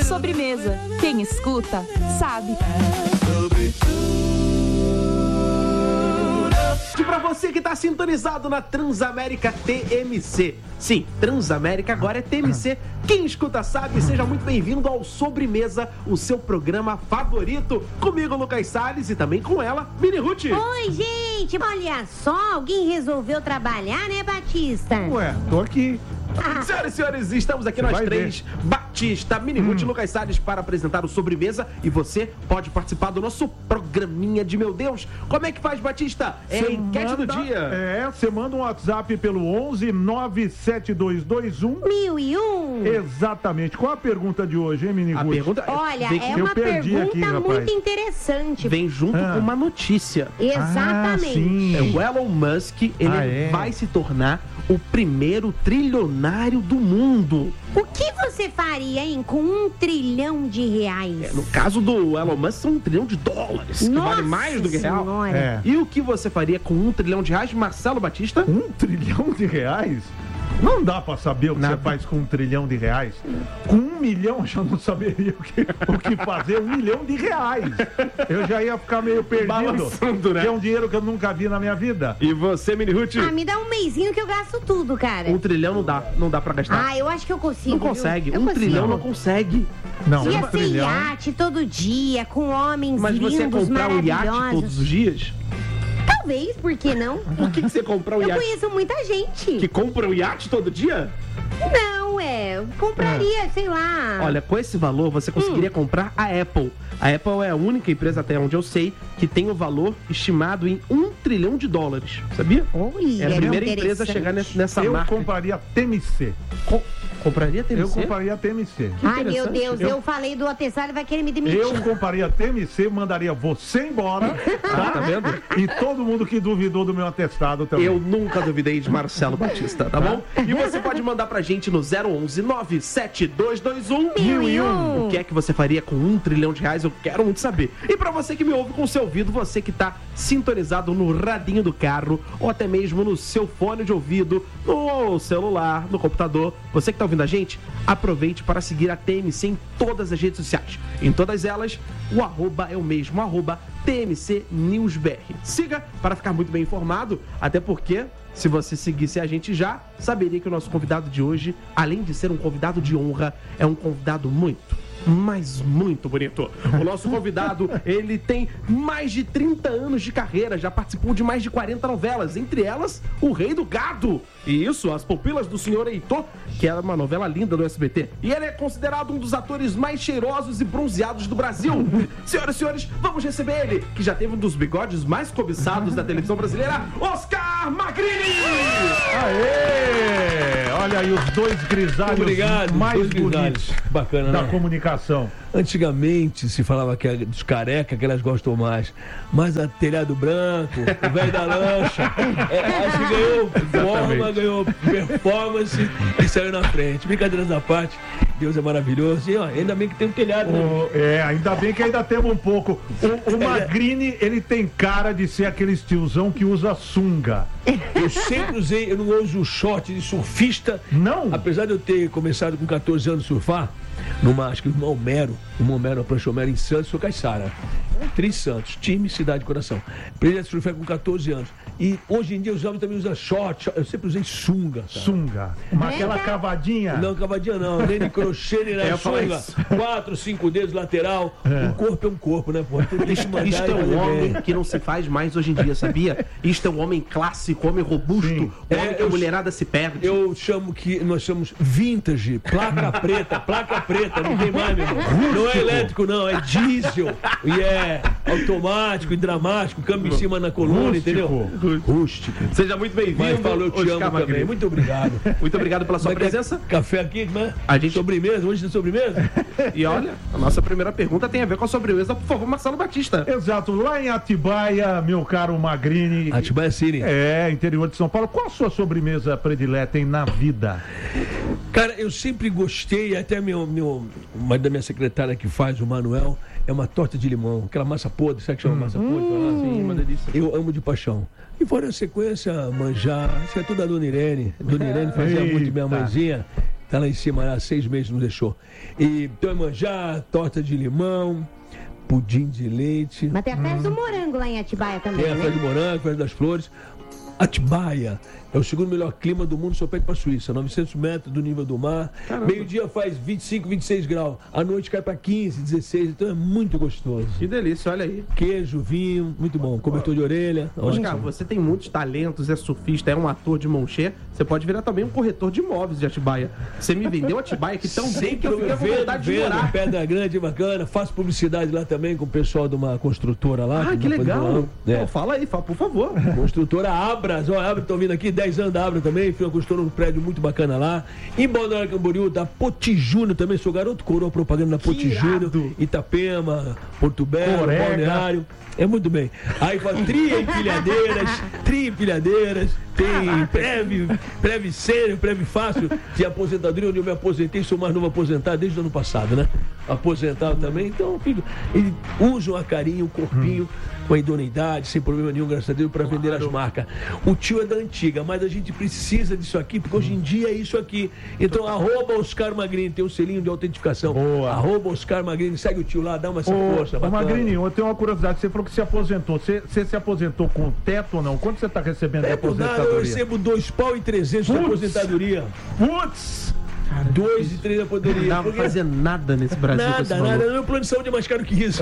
Sobremesa. Quem escuta, sabe. Para você que está sintonizado na Transamérica TMC. Sim, Transamérica agora é TMC. Quem escuta sabe, seja muito bem-vindo ao Sobremesa, o seu programa favorito. Comigo, Lucas Salles, e também com ela, Mini Ruth. Oi, gente, olha só, alguém resolveu trabalhar, né, Batista? Ué, tô aqui. Senhoras e senhores, estamos aqui nós três, Batista, Mini Ruth e Lucas Salles, para apresentar o Sobremesa. E você pode participar do nosso programinha de meu Deus. Como é que faz, Batista? É a enquete do dia. Você manda um WhatsApp pelo 11 97221 1001. Exatamente. Qual a pergunta de hoje, hein, Mini Ruth? A pergunta Olha, é uma pergunta muito interessante. Vem junto com uma notícia. Exatamente. O Elon Musk, ele vai se tornar o primeiro trilionário do mundo. O que você faria, hein, com R$1 trilhão? No caso do Elon Musk, são $1 trilhão, que vale mais do que real. E o que você faria com R$1 trilhão, Marcelo Batista? R$1 trilhão? Não dá pra saber o que você faz com R$1 trilhão. Com 1 milhão, eu já não saberia o que fazer. R$1 milhão. Eu já ia ficar meio perdido. Balançando, né? Que é um dinheiro que eu nunca vi na minha vida. E você, Mini Ruth? Me dá um mêsinho que eu gasto tudo, cara. R$1 trilhão não dá pra gastar. Eu acho que eu consigo. Não consegue. R$1 trilhão não consegue. Não, ia ser iate todo dia, com homens lindos, maravilhosos. Mas você ia comprar um iate todos os dias? Talvez, por que não? Por que você compra um iate? Eu conheço muita gente. Que compra um iate todo dia? Não, compraria, sei lá. Olha, com esse valor você conseguiria comprar a Apple. A Apple é a única empresa, até onde eu sei, que tem o valor estimado em $1 trilhão. Sabia? Oi, é a primeira empresa a chegar nessa marca. Eu compraria TMC. Compraria TMC? Eu compraria TMC. Ai, meu Deus, eu falei do atestado, ele vai querer me demitir. Eu compraria TMC, mandaria você embora, tá vendo? E todo mundo que duvidou do meu atestado também. Eu nunca duvidei de Marcelo Batista, tá bom? E você pode mandar pra gente no 011 97221 1001. O que é que você faria com R$1 trilhão? Eu quero muito saber. E pra você que me ouve com o seu ouvido, você que tá sintonizado no radinho do carro, ou até mesmo no seu fone de ouvido, no celular, no computador, você que tá ouvindo a gente, aproveite para seguir a TMC em todas as redes sociais. Em todas elas, o arroba é o mesmo, TMC News BR. Siga para ficar muito bem informado, até porque, se você seguisse a gente já, saberia que o nosso convidado de hoje, além de ser um convidado de honra, é um convidado muito bonito. O nosso convidado, ele tem mais de 30 anos de carreira, já participou de mais de 40 novelas, entre elas, O Rei do Gado. E isso, As Pupilas do Senhor Heitor, que é uma novela linda do SBT. E ele é considerado um dos atores mais cheirosos e bronzeados do Brasil. Senhoras e senhores, vamos receber ele, que já teve um dos bigodes mais cobiçados da televisão brasileira, Oscar Magrini! Aê! Olha aí os dois grisalhos mais bonitos da comunicação. Antigamente se falava que dos careca que elas gostam mais, mas a telhado branco, o velho da lancha, acho que ganhou forma, ganhou performance e saiu na frente. Brincadeiras à parte, Deus é maravilhoso. E ó, ainda bem que tem um telhado, né? Ainda bem que ainda temos um pouco. O Magrini, ele tem cara de ser aquele tiozão que usa sunga. Eu sempre usei, eu não uso short de surfista. Não? Apesar de eu ter começado com 14 anos a surfar, acho que no Homero, a prancha Homero em Santos, sou Caiçara. Três Santos, time, cidade, coração. Aprendi a surfar com 14 anos. E hoje em dia os jovens também usam short. Eu sempre usei sunga. Cara. Sunga. Aquela cavadinha? Não, cavadinha não. Nem de crochê, nem na sunga. 4, 5 dedos lateral. O corpo é um corpo, né, pô? Isto é um homem que não se faz mais hoje em dia, sabia? Isto é um homem clássico, homem robusto. Sim. Homem que a mulherada se perde. Eu chamo que nós chamamos vintage, placa preta, não tem mais, meu irmão. Não é elétrico, não, é diesel. E é automático e dramático, câmbio em cima na coluna, entendeu? Rústico. Seja muito bem-vindo. Mas falou, eu te amo também. Muito obrigado. Muito obrigado pela sua presença. Café aqui, né? Sobremesa, hoje tem sobremesa? E olha, a nossa primeira pergunta tem a ver com a sobremesa, por favor, Marcelo Batista. Exato, lá em Atibaia, meu caro Magrini. Atibaia City. Interior de São Paulo. Qual a sua sobremesa predileta na vida? Cara, eu sempre gostei, até uma da minha secretária que faz, o Manuel, é uma torta de limão, aquela massa podre, sabe que chama massa podre? Sim, uma delícia. Eu amo de paixão. E fora a sequência, manjar, isso é tudo da Dona Irene. Dona Irene fazia muito minha mãezinha. Tá lá em cima, há 6 meses não deixou. E então é manjar, torta de limão, pudim de leite. Mas tem a festa do morango lá em Atibaia também, Tem a festa do morango, a festa das flores. Atibaia é o segundo melhor clima do mundo, só perde para a Suíça, 900 metros do nível do mar. Meio-dia faz 25, 26 graus. À noite cai para 15, 16, então é muito gostoso. Que delícia, olha aí. Queijo, vinho, muito bom. Cobertor de orelha. Oscar, você tem muitos talentos, é surfista, é um ator de mão cheia. Você pode virar também um corretor de imóveis de Atibaia. Você me vendeu Atibaia aqui tão bem que eu fiquei com vontade de morar. Pedra Grande, bacana. Faço publicidade lá também com o pessoal de uma construtora lá. Ah, que legal. É. Fala aí, por favor. Construtora Abras. Ó, Abras, estão vindo aqui, 10 anos da Abra também, fui uma construtora num prédio muito bacana lá. Em Balneário Camboriú, da Poti Júnior também, sou garoto coroa propaganda da Poti Júnior, Itapema, Porto Belo, Balneário. É muito bem. Aí faz tri-empilhadeiras, tem Preve Sênior, Preve Fácil, de aposentadoria, onde eu me aposentei, sou mais novo aposentado desde o ano passado, né? Aposentado também, então eles usam a carinho, o corpinho, com a idoneidade, sem problema nenhum, graças a Deus, para vender as marcas. O tio é da antiga, mas a gente precisa disso aqui, porque hoje em dia é isso aqui. Então, @Oscar Magrini, tem um selinho de autentificação. Boa. @Oscar Magrini, segue o tio lá, dá uma essa força. Ô Magrini, eu tenho uma curiosidade, você falou que se aposentou. Você se aposentou com teto ou não? Quanto você está recebendo de aposentadoria? Eu recebo R$2.300 de aposentadoria. Putz! 2 e 3 da poderia. Não dá pra fazer nada nesse Brasil com esse valor. Meu plano de saúde é mais caro que isso.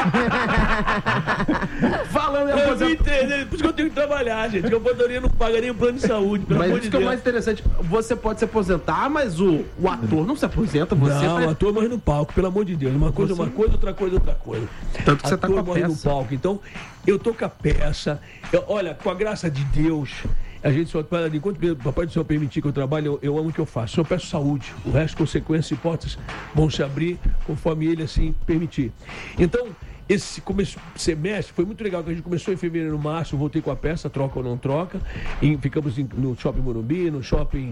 Falando em Por aposentadoria. isso que eu tenho que trabalhar, gente. A aposentadoria não paga nem o plano de saúde. Pelo Mas amor isso de que é o Deus. mais interessante. Você pode se aposentar, mas o ator não se aposenta. Você Não, ator morre no palco, pelo amor de Deus. Uma coisa é uma coisa, outra coisa é outra coisa. Tanto que você tá com a morre no peça. palco. Então, eu tô com a peça. Olha, com a graça de Deus, a gente só fala de enquanto o Papai do Céu permitir que eu trabalhe, eu amo o que eu faço. Só peço saúde. O resto, consequências e hipóteses vão se abrir conforme ele assim permitir. Então, esse começo semestre foi muito legal, que a gente começou em fevereiro, março, eu voltei com a peça, troca ou não troca, e ficamos no Shopping Morumbi, no Shopping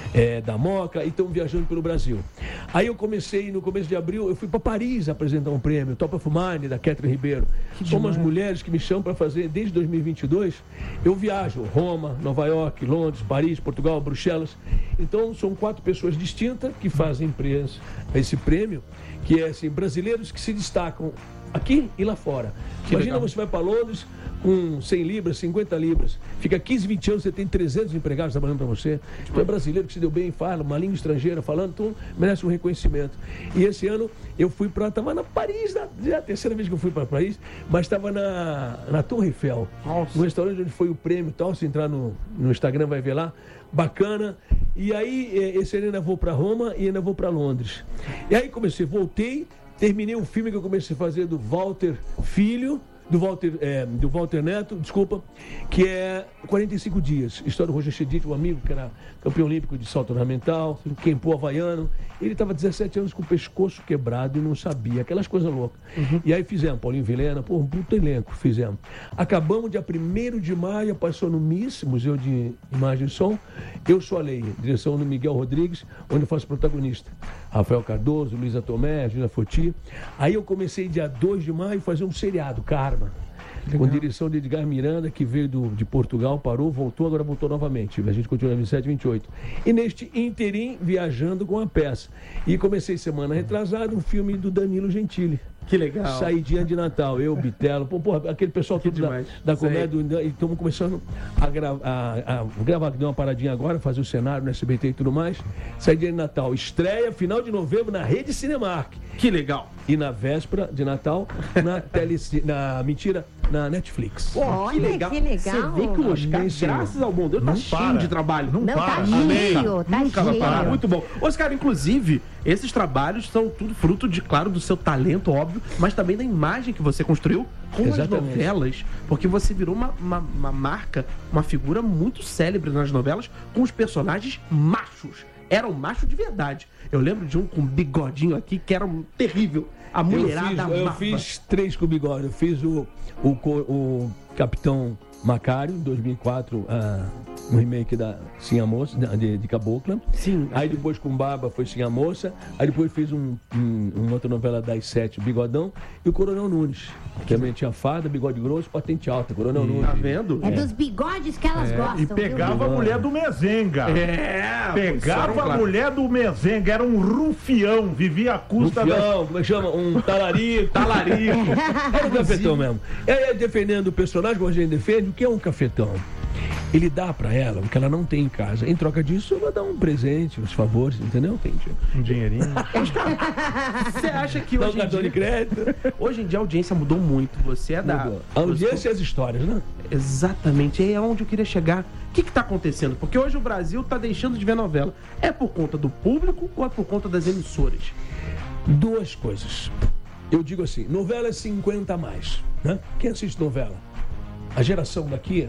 da Moca, e estamos viajando pelo Brasil. Aí eu comecei, no começo de abril, eu fui para Paris apresentar um prêmio, Top of Mind, da Catherine Ribeiro. São umas mulheres que me chamam para fazer, desde 2022, eu viajo, Roma, Nova York, Londres, Paris, Portugal, Bruxelas. Então, são 4 pessoas distintas que fazem esse prêmio, que é assim, brasileiros que se destacam aqui e lá fora. Imagina, você vai para Londres com 100 libras, 50 libras. Fica 15, 20 anos, você tem 300 empregados trabalhando para você. Tu é brasileiro que se deu bem, fala uma língua estrangeira falando, então merece um reconhecimento. E esse ano eu fui estava na Paris, já a terceira vez que eu fui para Paris, mas estava na Torre Eiffel. Nossa. No restaurante onde foi o prêmio e tal, se entrar no Instagram vai ver lá. Bacana. E aí, esse ano ainda vou para Roma e ainda vou para Londres. E aí voltei, terminei um filme que eu comecei a fazer do Walter Filho, do Walter Neto, desculpa, que é 45 dias. História do Roger Chedid, um amigo que era campeão olímpico de salto ornamental, Kempo havaiano. Ele estava 17 anos com o pescoço quebrado e não sabia, aquelas coisas loucas. E aí fizemos, Paulinho Vilhena, um puto elenco, fizemos. Acabamos dia 1º de maio, passou no MIS, Museu de Imagem e Som. Eu Sou a Lei, direção do Miguel Rodrigues, onde eu faço protagonista. Rafael Cardoso, Luísa Tomé, Júlia Foti. Aí eu comecei dia 2 de maio a fazer um seriado, Karma. Com direção de Edgar Miranda, que veio de Portugal, parou, voltou, agora voltou novamente. A gente continua em 27, 28. E neste interim, viajando com a peça. E comecei semana retrasada um filme do Danilo Gentili. Que legal. Saidinha de Natal, eu, Bitelo, aquele pessoal tudo da comédia, e estamos começando a gravar, que deu uma paradinha agora, fazer o cenário no SBT e tudo mais. Saidinha de Natal, estreia final de novembro na Rede Cinemark. Que legal. E na véspera de Natal, na Netflix. Olha, que legal. Você vê que o Oscar, graças ao bom Deus, tá cheio de trabalho. Não, tá cheio, tá Nunca vai parar. cheio. Muito bom. Oscar, inclusive, esses trabalhos são tudo fruto do seu talento, óbvio, mas também da imagem que você construiu com as novelas, porque você virou uma marca, uma figura muito célebre nas novelas, com os personagens machos. Eram machos de verdade. Eu lembro de um com bigodinho aqui, que era terrível. A mulherada eu fiz 3 com bigode. Eu fiz o Capitão Macário, em 2004, um remake da Sim a Moça, de Cabocla. Sim. Aí depois com Barba foi Sim a Moça. Aí depois fiz uma outra novela das 7, Bigodão, e o Coronel Nunes. Também tinha Farda, Bigode Grosso, Patente Alta, Coronel Nunes. Tá vendo? É dos bigodes que elas gostam. E pegava a mulher do Mezenga. Pegava a mulher do Mezenga, era um rufião, vivia à custa Rufião, como é que chama? Um talarico. Era um cafetão mesmo. E aí, defendendo o personagem, como a gente defende, o que é um cafetão? Ele dá pra ela o que ela não tem em casa. Em troca disso, ela dá um presente, uns favores, entendeu? um dinheirinho. Você acha que Dá um hoje em cartão de dia... crédito. Hoje em dia a audiência mudou muito. Você é da... Mudou. A audiência e as histórias, né? Exatamente. É onde eu queria chegar. O que tá acontecendo? Porque hoje o Brasil tá deixando de ver novela. É por conta do público ou é por conta das emissoras? Duas coisas. Eu digo assim, novela é 50 a mais, né? Quem assiste novela? A geração daqui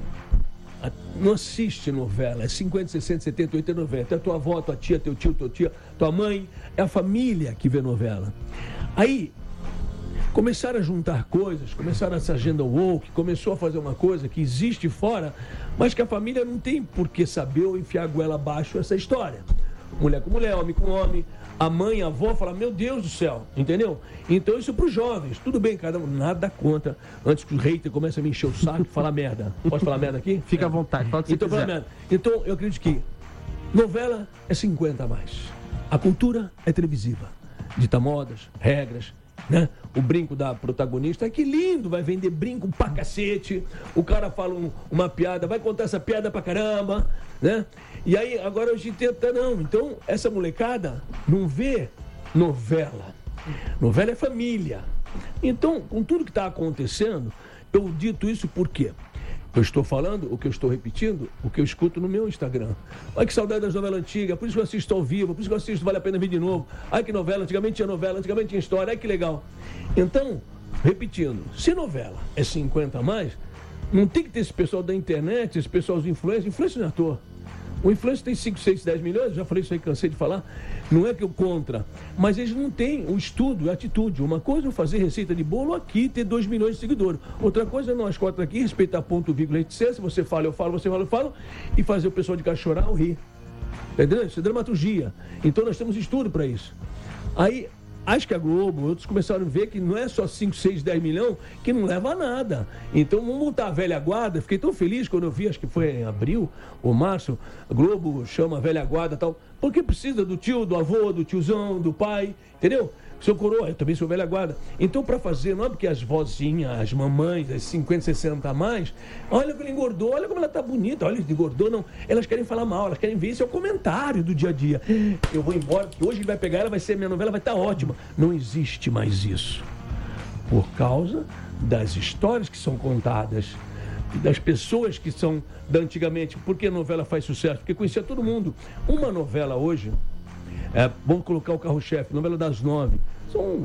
não assiste novela, é 50, 60, 70, 80, 90. É tua avó, tua tia, teu tio, tua tia, tua mãe, é a família que vê novela. Aí, começaram a juntar coisas, começaram essa agenda woke, começou a fazer uma coisa que existe fora, mas que a família não tem por que saber ou enfiar a goela abaixo essa história. Mulher com mulher, homem com homem. A mãe, a avó fala, meu Deus do céu, entendeu? Então isso para os jovens, tudo bem, cada um, nada contra. Antes que o hater comece a me encher o saco e falar merda. Posso falar merda aqui? Fica à vontade, fala o que você então, quiser. merda. Então eu acredito que novela é 50 a mais. A cultura é televisiva. Dita modas, regras, né? O brinco da protagonista, que lindo, vai vender brinco pra cacete. O cara fala uma piada, vai contar essa piada pra caramba, né? E aí, agora hoje tenta não. Então, essa molecada não vê novela. Novela é família. Então, com tudo que está acontecendo, eu dito isso por quê? Eu estou falando o que eu estou repetindo, o que eu escuto no meu Instagram. Ai, que saudade das novelas antigas, por isso que eu assisto ao vivo, por isso que eu assisto Vale a Pena Ver de Novo. Ai, que novela, antigamente tinha novela, antigamente tinha história, ai, que legal. Então, repetindo, se novela é 50 a mais, não tem que ter esse pessoal da internet, esse pessoal dos influencers não é ator. O influencer tem 5, 6, 10 milhões, já falei isso aí, cansei de falar. Não é que eu contra, mas eles não têm o estudo, a atitude. Uma coisa é fazer receita de bolo aqui, ter 2 milhões de seguidores. Outra coisa é nós quatro aqui, respeitar ponto, vírgula, etc. Você fala, eu falo, você fala, eu falo, e fazer o pessoal de casa chorar ou rir. Entendeu? Isso é dramaturgia. Então nós temos estudo para isso. Aí, acho que a Globo, outros começaram a ver que não é só 5, 6, 10 milhões que não leva a nada. Então vamos montar a velha guarda. Fiquei tão feliz quando eu vi, acho que foi em abril ou março, a Globo chama a velha guarda e tal. Porque precisa do tio, do avô, do tiozão, do pai, entendeu? Seu coroa, eu também sou velha guarda. Então, para fazer, não é porque as vozinhas, as mamães, as 50, 60 a mais, olha como ele engordou, olha como ela tá bonita, olha, ele engordou, não. Elas querem falar mal, elas querem ver, esse é o comentário do dia a dia. Eu vou embora, porque hoje ele vai pegar, ela vai ser, minha novela vai estar ótima. Não existe mais isso. Por causa das histórias que são contadas, das pessoas que são da antigamente. Por que a novela faz sucesso? Porque conhecia todo mundo. Uma novela hoje, vamos colocar o carro-chefe, novela das 9, são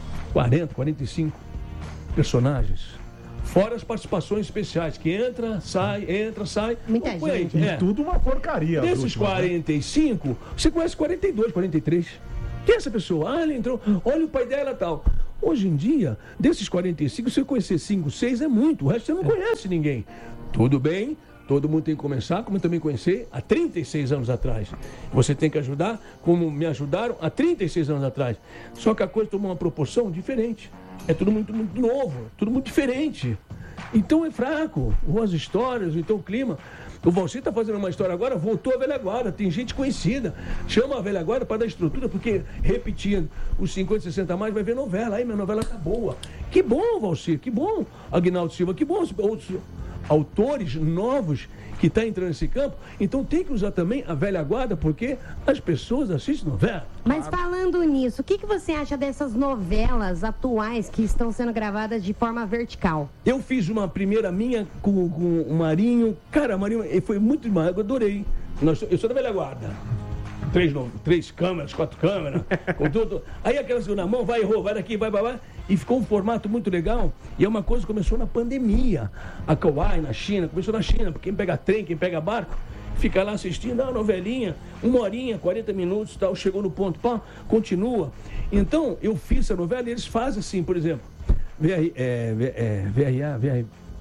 40, 45 personagens. Fora as participações especiais, que entra, sai. Muita gente. E tudo uma porcaria. Desses 45, você conhece 42, 43. Quem é essa pessoa? Ah, ele entrou, olha o pai dela e tal. Hoje em dia, desses 45, se você conhecer 5, 6 é muito, o resto você não conhece ninguém. Tudo bem, todo mundo tem que começar, como eu também conheci há 36 anos atrás. Você tem que ajudar como me ajudaram há 36 anos atrás. Só que a coisa tomou uma proporção diferente. É tudo muito, muito novo, tudo muito diferente. Então é fraco, ou as histórias, ou então o clima. O Valci está fazendo uma história agora, voltou a velha guarda, tem gente conhecida. Chama a velha guarda para dar estrutura, porque, repetindo, os 50, 60 a mais vai ver novela. Aí minha novela tá boa. Que bom, Valci, que bom, Aguinaldo Silva, que bom outros autores novos que estão entrando nesse campo. Então tem que usar também a velha guarda, porque as pessoas assistem novela. Mas falando nisso, o que você acha dessas novelas atuais que estão sendo gravadas de forma vertical? Eu fiz uma primeira minha com o Marinho. Cara, Marinho foi muito demais, eu adorei. Eu sou da velha guarda. 3 câmeras, 4 câmeras, com tudo. Aí aquela segunda mão, vai, errou, vai daqui, vai. E ficou um formato muito legal. E é uma coisa que começou na pandemia. A Kauai, na China, começou na China. Porque quem pega trem, quem pega barco, fica lá assistindo a novelinha, 1 horinha, 40 minutos, tal, chegou no ponto, pá, continua. Então, eu fiz essa novela e eles fazem assim, por exemplo,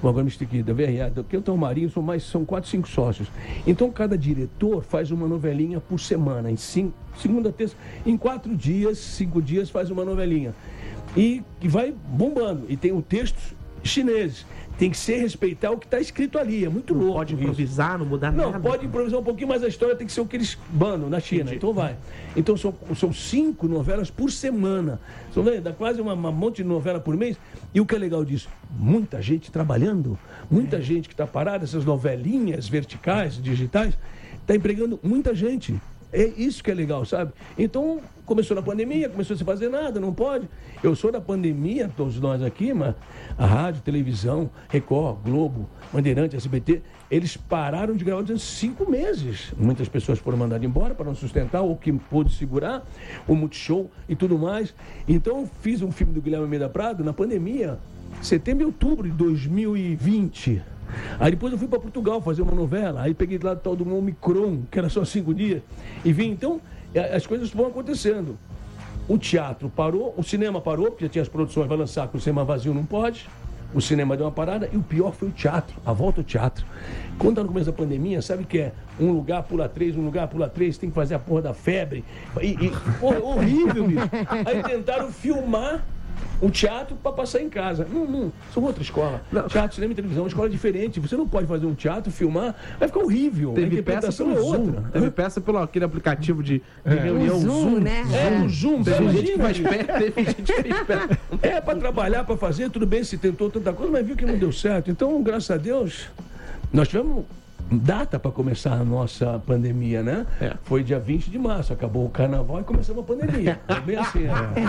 agora me expliquei, da VRA, que eu tenho o Marinho, são 4, 5 sócios. Então, cada diretor faz uma novelinha por semana, segunda, terça, em 4 dias, 5 dias faz uma novelinha. E vai bombando. E tem o texto chineses. Tem que respeitar o que está escrito ali. É muito louco. Pode improvisar, não mudar nada. Não, pode improvisar um pouquinho, mas a história tem que ser o que eles mandam na China. Entendi. Então vai. Então são 5 novelas por semana. Dá quase uma monte de novela por mês. E o que é legal disso? Muita gente trabalhando, muita gente que está parada, essas novelinhas verticais, digitais, está empregando muita gente. É isso que é legal, sabe? Então, começou na pandemia, começou a se fazer nada, não pode. Eu sou da pandemia, todos nós aqui, mas a rádio, televisão, Record, Globo, Bandeirante, SBT, eles pararam de gravar durante 5 meses. Muitas pessoas foram mandadas embora para não sustentar, ou que pôde segurar, o Multishow e tudo mais. Então, fiz um filme do Guilherme Almeida Prado na pandemia, setembro e outubro de 2020. Aí depois eu fui para Portugal fazer uma novela, aí peguei lá do tal do Omicron, que era só 5 dias, e vim. Então, as coisas vão acontecendo. O teatro parou, o cinema parou, porque já tinha as produções, vai lançar com o cinema vazio, não pode. O cinema deu uma parada, e o pior foi o teatro, a volta ao teatro. Quando tá no começo da pandemia, sabe o que é? Um lugar pula 3, tem que fazer a porra da febre. Porra, horrível, bicho. Aí tentaram filmar o teatro para passar em casa. Não, são outra escola. Não. Teatro, cinema e televisão é uma escola diferente. Você não pode fazer um teatro, filmar, vai ficar horrível. Teve peça pelo Zoom. Teve peça pelo aquele aplicativo de reunião. O Zoom, né? O Zoom. Teve gente que faz perto, teve gente que fez perto. É para trabalhar, para fazer, tudo bem, se tentou tanta coisa, mas viu que não deu certo. Então, graças a Deus, nós tivemos data para começar a nossa pandemia, né? Foi dia 20 de março, acabou o carnaval e começamos a pandemia. É bem assim.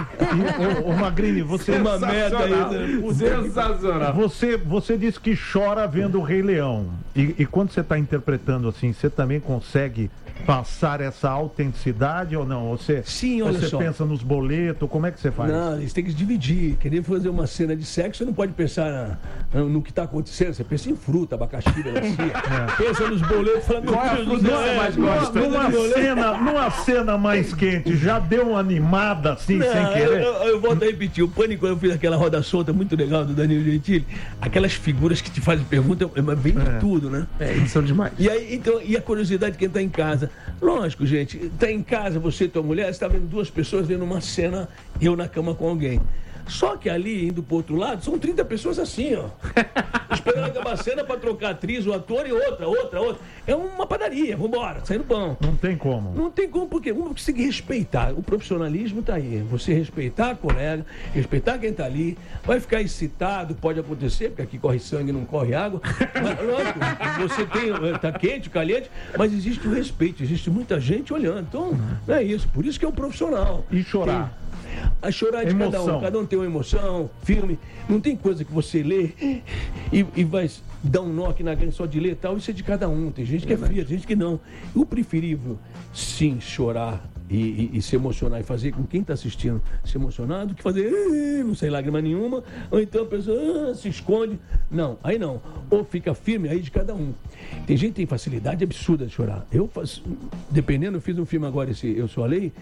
Ô Magrini, você... Uma meta aí. Sensacional. Você disse que chora vendo o Rei Leão. E quando você está interpretando assim, você também consegue passar essa autenticidade ou não? Sim, olha só. Você pensa nos boletos, como é que você faz? Não, eles têm que dividir. Querer fazer uma cena de sexo, você não pode pensar no que está acontecendo. Você pensa em fruta, abacaxi, melancia. Pensa nos boletos, falando qual é a fruta que você mais gosta? Numa cena mais quente, já deu uma animada assim, sem querer? Eu volto a repetir. O Pânico, quando eu fiz aquela roda solta muito legal do Danilo Gentili, aquelas figuras que te fazem pergunta, vem de tudo, né? Eles são demais. E aí, então, e a curiosidade de quem está em casa. Lógico, gente, está em casa, você e tua mulher, você está vendo 2 pessoas vendo uma cena, eu na cama com alguém. Só que ali, indo pro outro lado, são 30 pessoas assim, ó. Esperando acabar a cena pra trocar a atriz, o ator e outra. É uma padaria, vambora, saindo pão. Não tem como. Não tem como, porque um tem que respeitar. O profissionalismo tá aí. Você respeitar a colega, respeitar quem tá ali, vai ficar excitado, pode acontecer, porque aqui corre sangue, não corre água. Mas, lógico, você tá quente, caliente, mas existe o respeito, existe muita gente olhando. Então, não é isso. Por isso que é o profissional. E chorar? A chorar de cada um tem uma emoção, filme, não tem coisa que você lê e vai dar um nó aqui na grande só de ler e tal, isso é de cada um, tem gente que é fria, tem gente que não. O preferível, sim, chorar e se emocionar e fazer com quem está assistindo se emocionar, do que fazer, não sai lágrima nenhuma, ou então a pessoa se esconde, não, aí não, ou fica firme, aí de cada um. Tem gente que tem facilidade absurda de chorar. Eu faço, dependendo, eu fiz um filme agora, Eu Sou a Lei.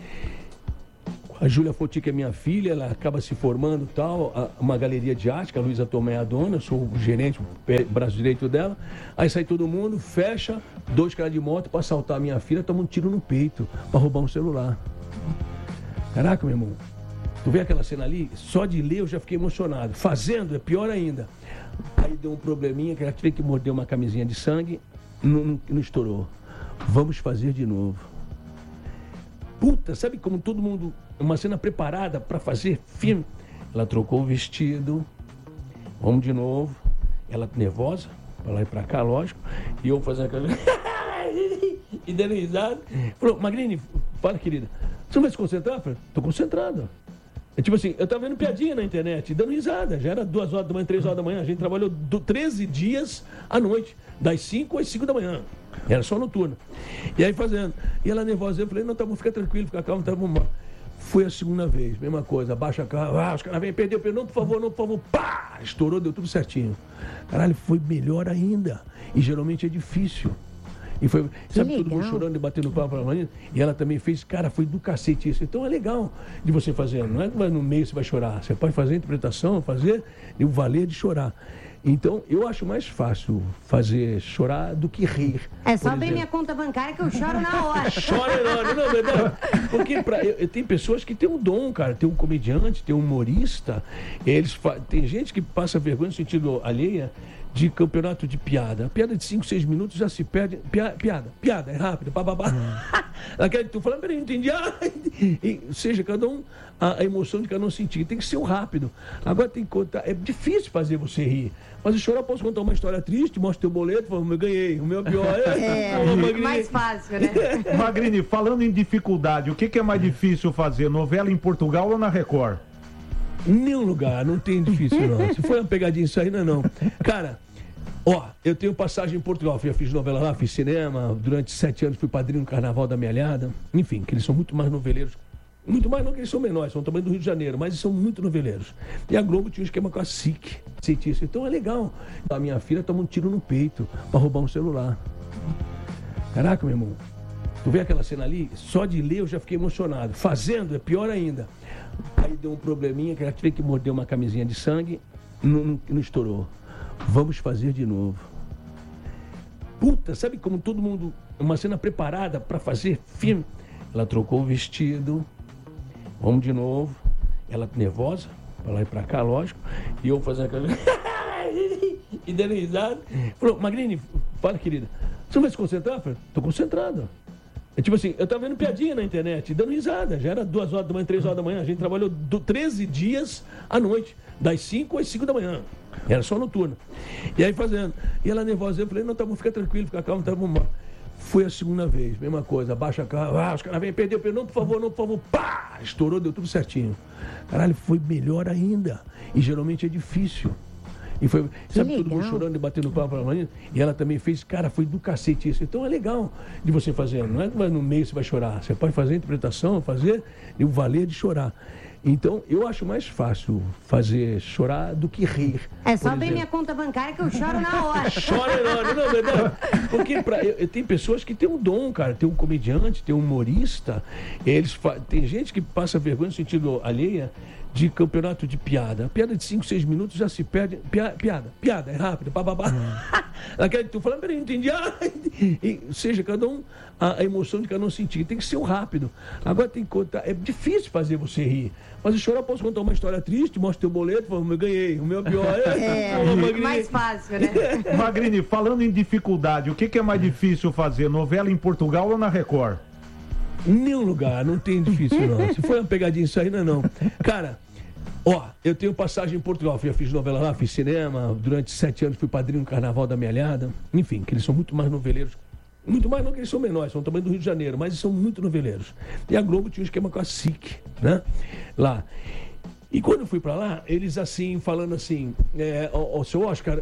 A Júlia Foti, que é minha filha, ela acaba se formando tal, uma galeria de arte, que a Luísa Tomé é a dona, eu sou o gerente, o braço direito dela. Aí sai todo mundo, fecha, 2 caras de moto para assaltar a minha filha, toma um tiro no peito, para roubar um celular. Caraca, meu irmão, tu vê aquela cena ali? Só de ler eu já fiquei emocionado. Fazendo é pior ainda. Aí deu um probleminha, que ela teve que morder uma camisinha de sangue, não estourou. Vamos fazer de novo. Puta, sabe como todo mundo... Uma cena preparada para fazer filme. Ela trocou o vestido. Vamos de novo. Ela nervosa, para lá e para cá, lógico. E eu fazendo aquela... e dando risada. Falou, Magrini, fala, querida. Você não vai se concentrar? Eu falei, tô concentrado. É tipo assim, eu tava vendo piadinha na internet, dando risada. Já era 2 horas da manhã, 3 horas da manhã. A gente trabalhou 13 dias à noite. Das 5 às 5 da manhã. Era só noturno. E aí fazendo. E ela nervosa. Eu falei, não, tá bom, fica tranquilo, fica calmo, tá bom. Foi a segunda vez, mesma coisa, abaixa a cara, os caras vêm, perdeu, não, por favor, pá! Estourou, deu tudo certinho. Caralho, foi melhor ainda. E geralmente é difícil. E foi, sabe, todo mundo chorando e batendo papo pra Marina. E ela também fez, cara, foi do cacete isso. Então é legal de você fazer, não é que no meio você vai chorar. Você pode fazer a interpretação, fazer e o valer de chorar. Então, eu acho mais fácil fazer chorar do que rir. É só abrir minha conta bancária que eu choro na hora. Chora na hora, não, verdade. Porque tem pessoas que têm um dom, cara. Tem um comediante, tem um humorista. Tem gente que passa vergonha no sentido alheia de campeonato de piada. A piada de 5, 6 minutos já se perde. Piada, é rápido, bababá. Aquela que tu fala, peraí, não entendi. Seja, cada um, a emoção de cada um sentir. Tem que ser rápido. Agora tem que contar. É difícil fazer você rir. Mas eu chorar, posso contar uma história triste, mostro teu boleto, falo, eu ganhei. O meu pior mais fácil, né? Magrini, falando em dificuldade, o que é mais difícil fazer? Novela em Portugal ou na Record? Nenhum lugar, não tem difícil não. Se for uma pegadinha isso aí, não. Cara, eu tenho passagem em Portugal. Eu fiz novela lá, fiz cinema. Durante 7 anos fui padrinho no Carnaval da Mealhada. Enfim, que eles são muito mais noveleiros. Muito mais não que eles são menores, são também do Rio de Janeiro, mas eles são muito noveleiros. E a Globo tinha um esquema com a SIC. Então é legal. A minha filha toma um tiro no peito pra roubar um celular. Caraca, meu irmão. Tu vê aquela cena ali? Só de ler eu já fiquei emocionado. Fazendo é pior ainda. Aí deu um probleminha que ela teve que morder uma camisinha de sangue. Não estourou. Vamos fazer de novo. Puta, sabe como todo mundo... Uma cena preparada pra fazer filme. Ela trocou o vestido. Vamos de novo. Ela nervosa, pra lá e pra cá, lógico. E eu fazendo aquela... e dando risada. Falou, Magrini, fala, querida. Você não vai se concentrar? Eu falei, tô concentrado. É tipo assim, eu tava vendo piadinha na internet, dando risada. Já era 2 horas da manhã, 3 horas da manhã. A gente trabalhou 13 dias à noite. Das 5 às 5 da manhã. Era só noturno. E aí fazendo. E ela nervosa. Eu falei, não, tá bom, fica tranquilo, fica calmo, tá bom. Foi a segunda vez, mesma coisa, abaixa a cara, os caras vêm, perdeu, não, por favor, pá! Estourou, deu tudo certinho. Caralho, foi melhor ainda. E geralmente é difícil. E foi, sabe, todo mundo chorando e batendo papo pra mãe. E ela também fez, cara, foi do cacete isso. Então é legal de você fazer, não é que no meio você vai chorar. Você pode fazer a interpretação, fazer e o valer de chorar. Então, eu acho mais fácil fazer chorar do que rir. É só abrir minha conta bancária que eu choro na hora. Chora na hora, não, verdade. Porque tem pessoas que têm um dom, cara. Tem um comediante, tem um humorista. Tem gente que passa vergonha no sentido alheia de campeonato de piada. A piada de 5, 6 minutos já se perde. Piada, é rápido, bababá. Aquela que tu fala, peraí, não entendi. Seja, cada um, a emoção de cada um sentir. Tem que ser rápido. Agora tem que contar. É difícil fazer você rir. Mas eu chorar, posso contar uma história triste, mostro teu boleto, falo, eu ganhei. O meu pior mais fácil, né? Magrini, falando em dificuldade, o que é mais difícil fazer? Novela em Portugal ou na Record? Nenhum lugar, não tem difícil não. Se for uma pegadinha isso aí, não. Cara, eu tenho passagem em Portugal. Eu fiz novela lá, fiz cinema. Durante 7 anos fui padrinho no Carnaval da Mealhada. Enfim, que eles são muito mais noveleiros. Muito mais não que eles são menores, são também do Rio de Janeiro, mas eles são muito noveleiros. E a Globo tinha um esquema com a SIC, né? Lá. E quando eu fui pra lá, eles assim, falando assim, seu Oscar,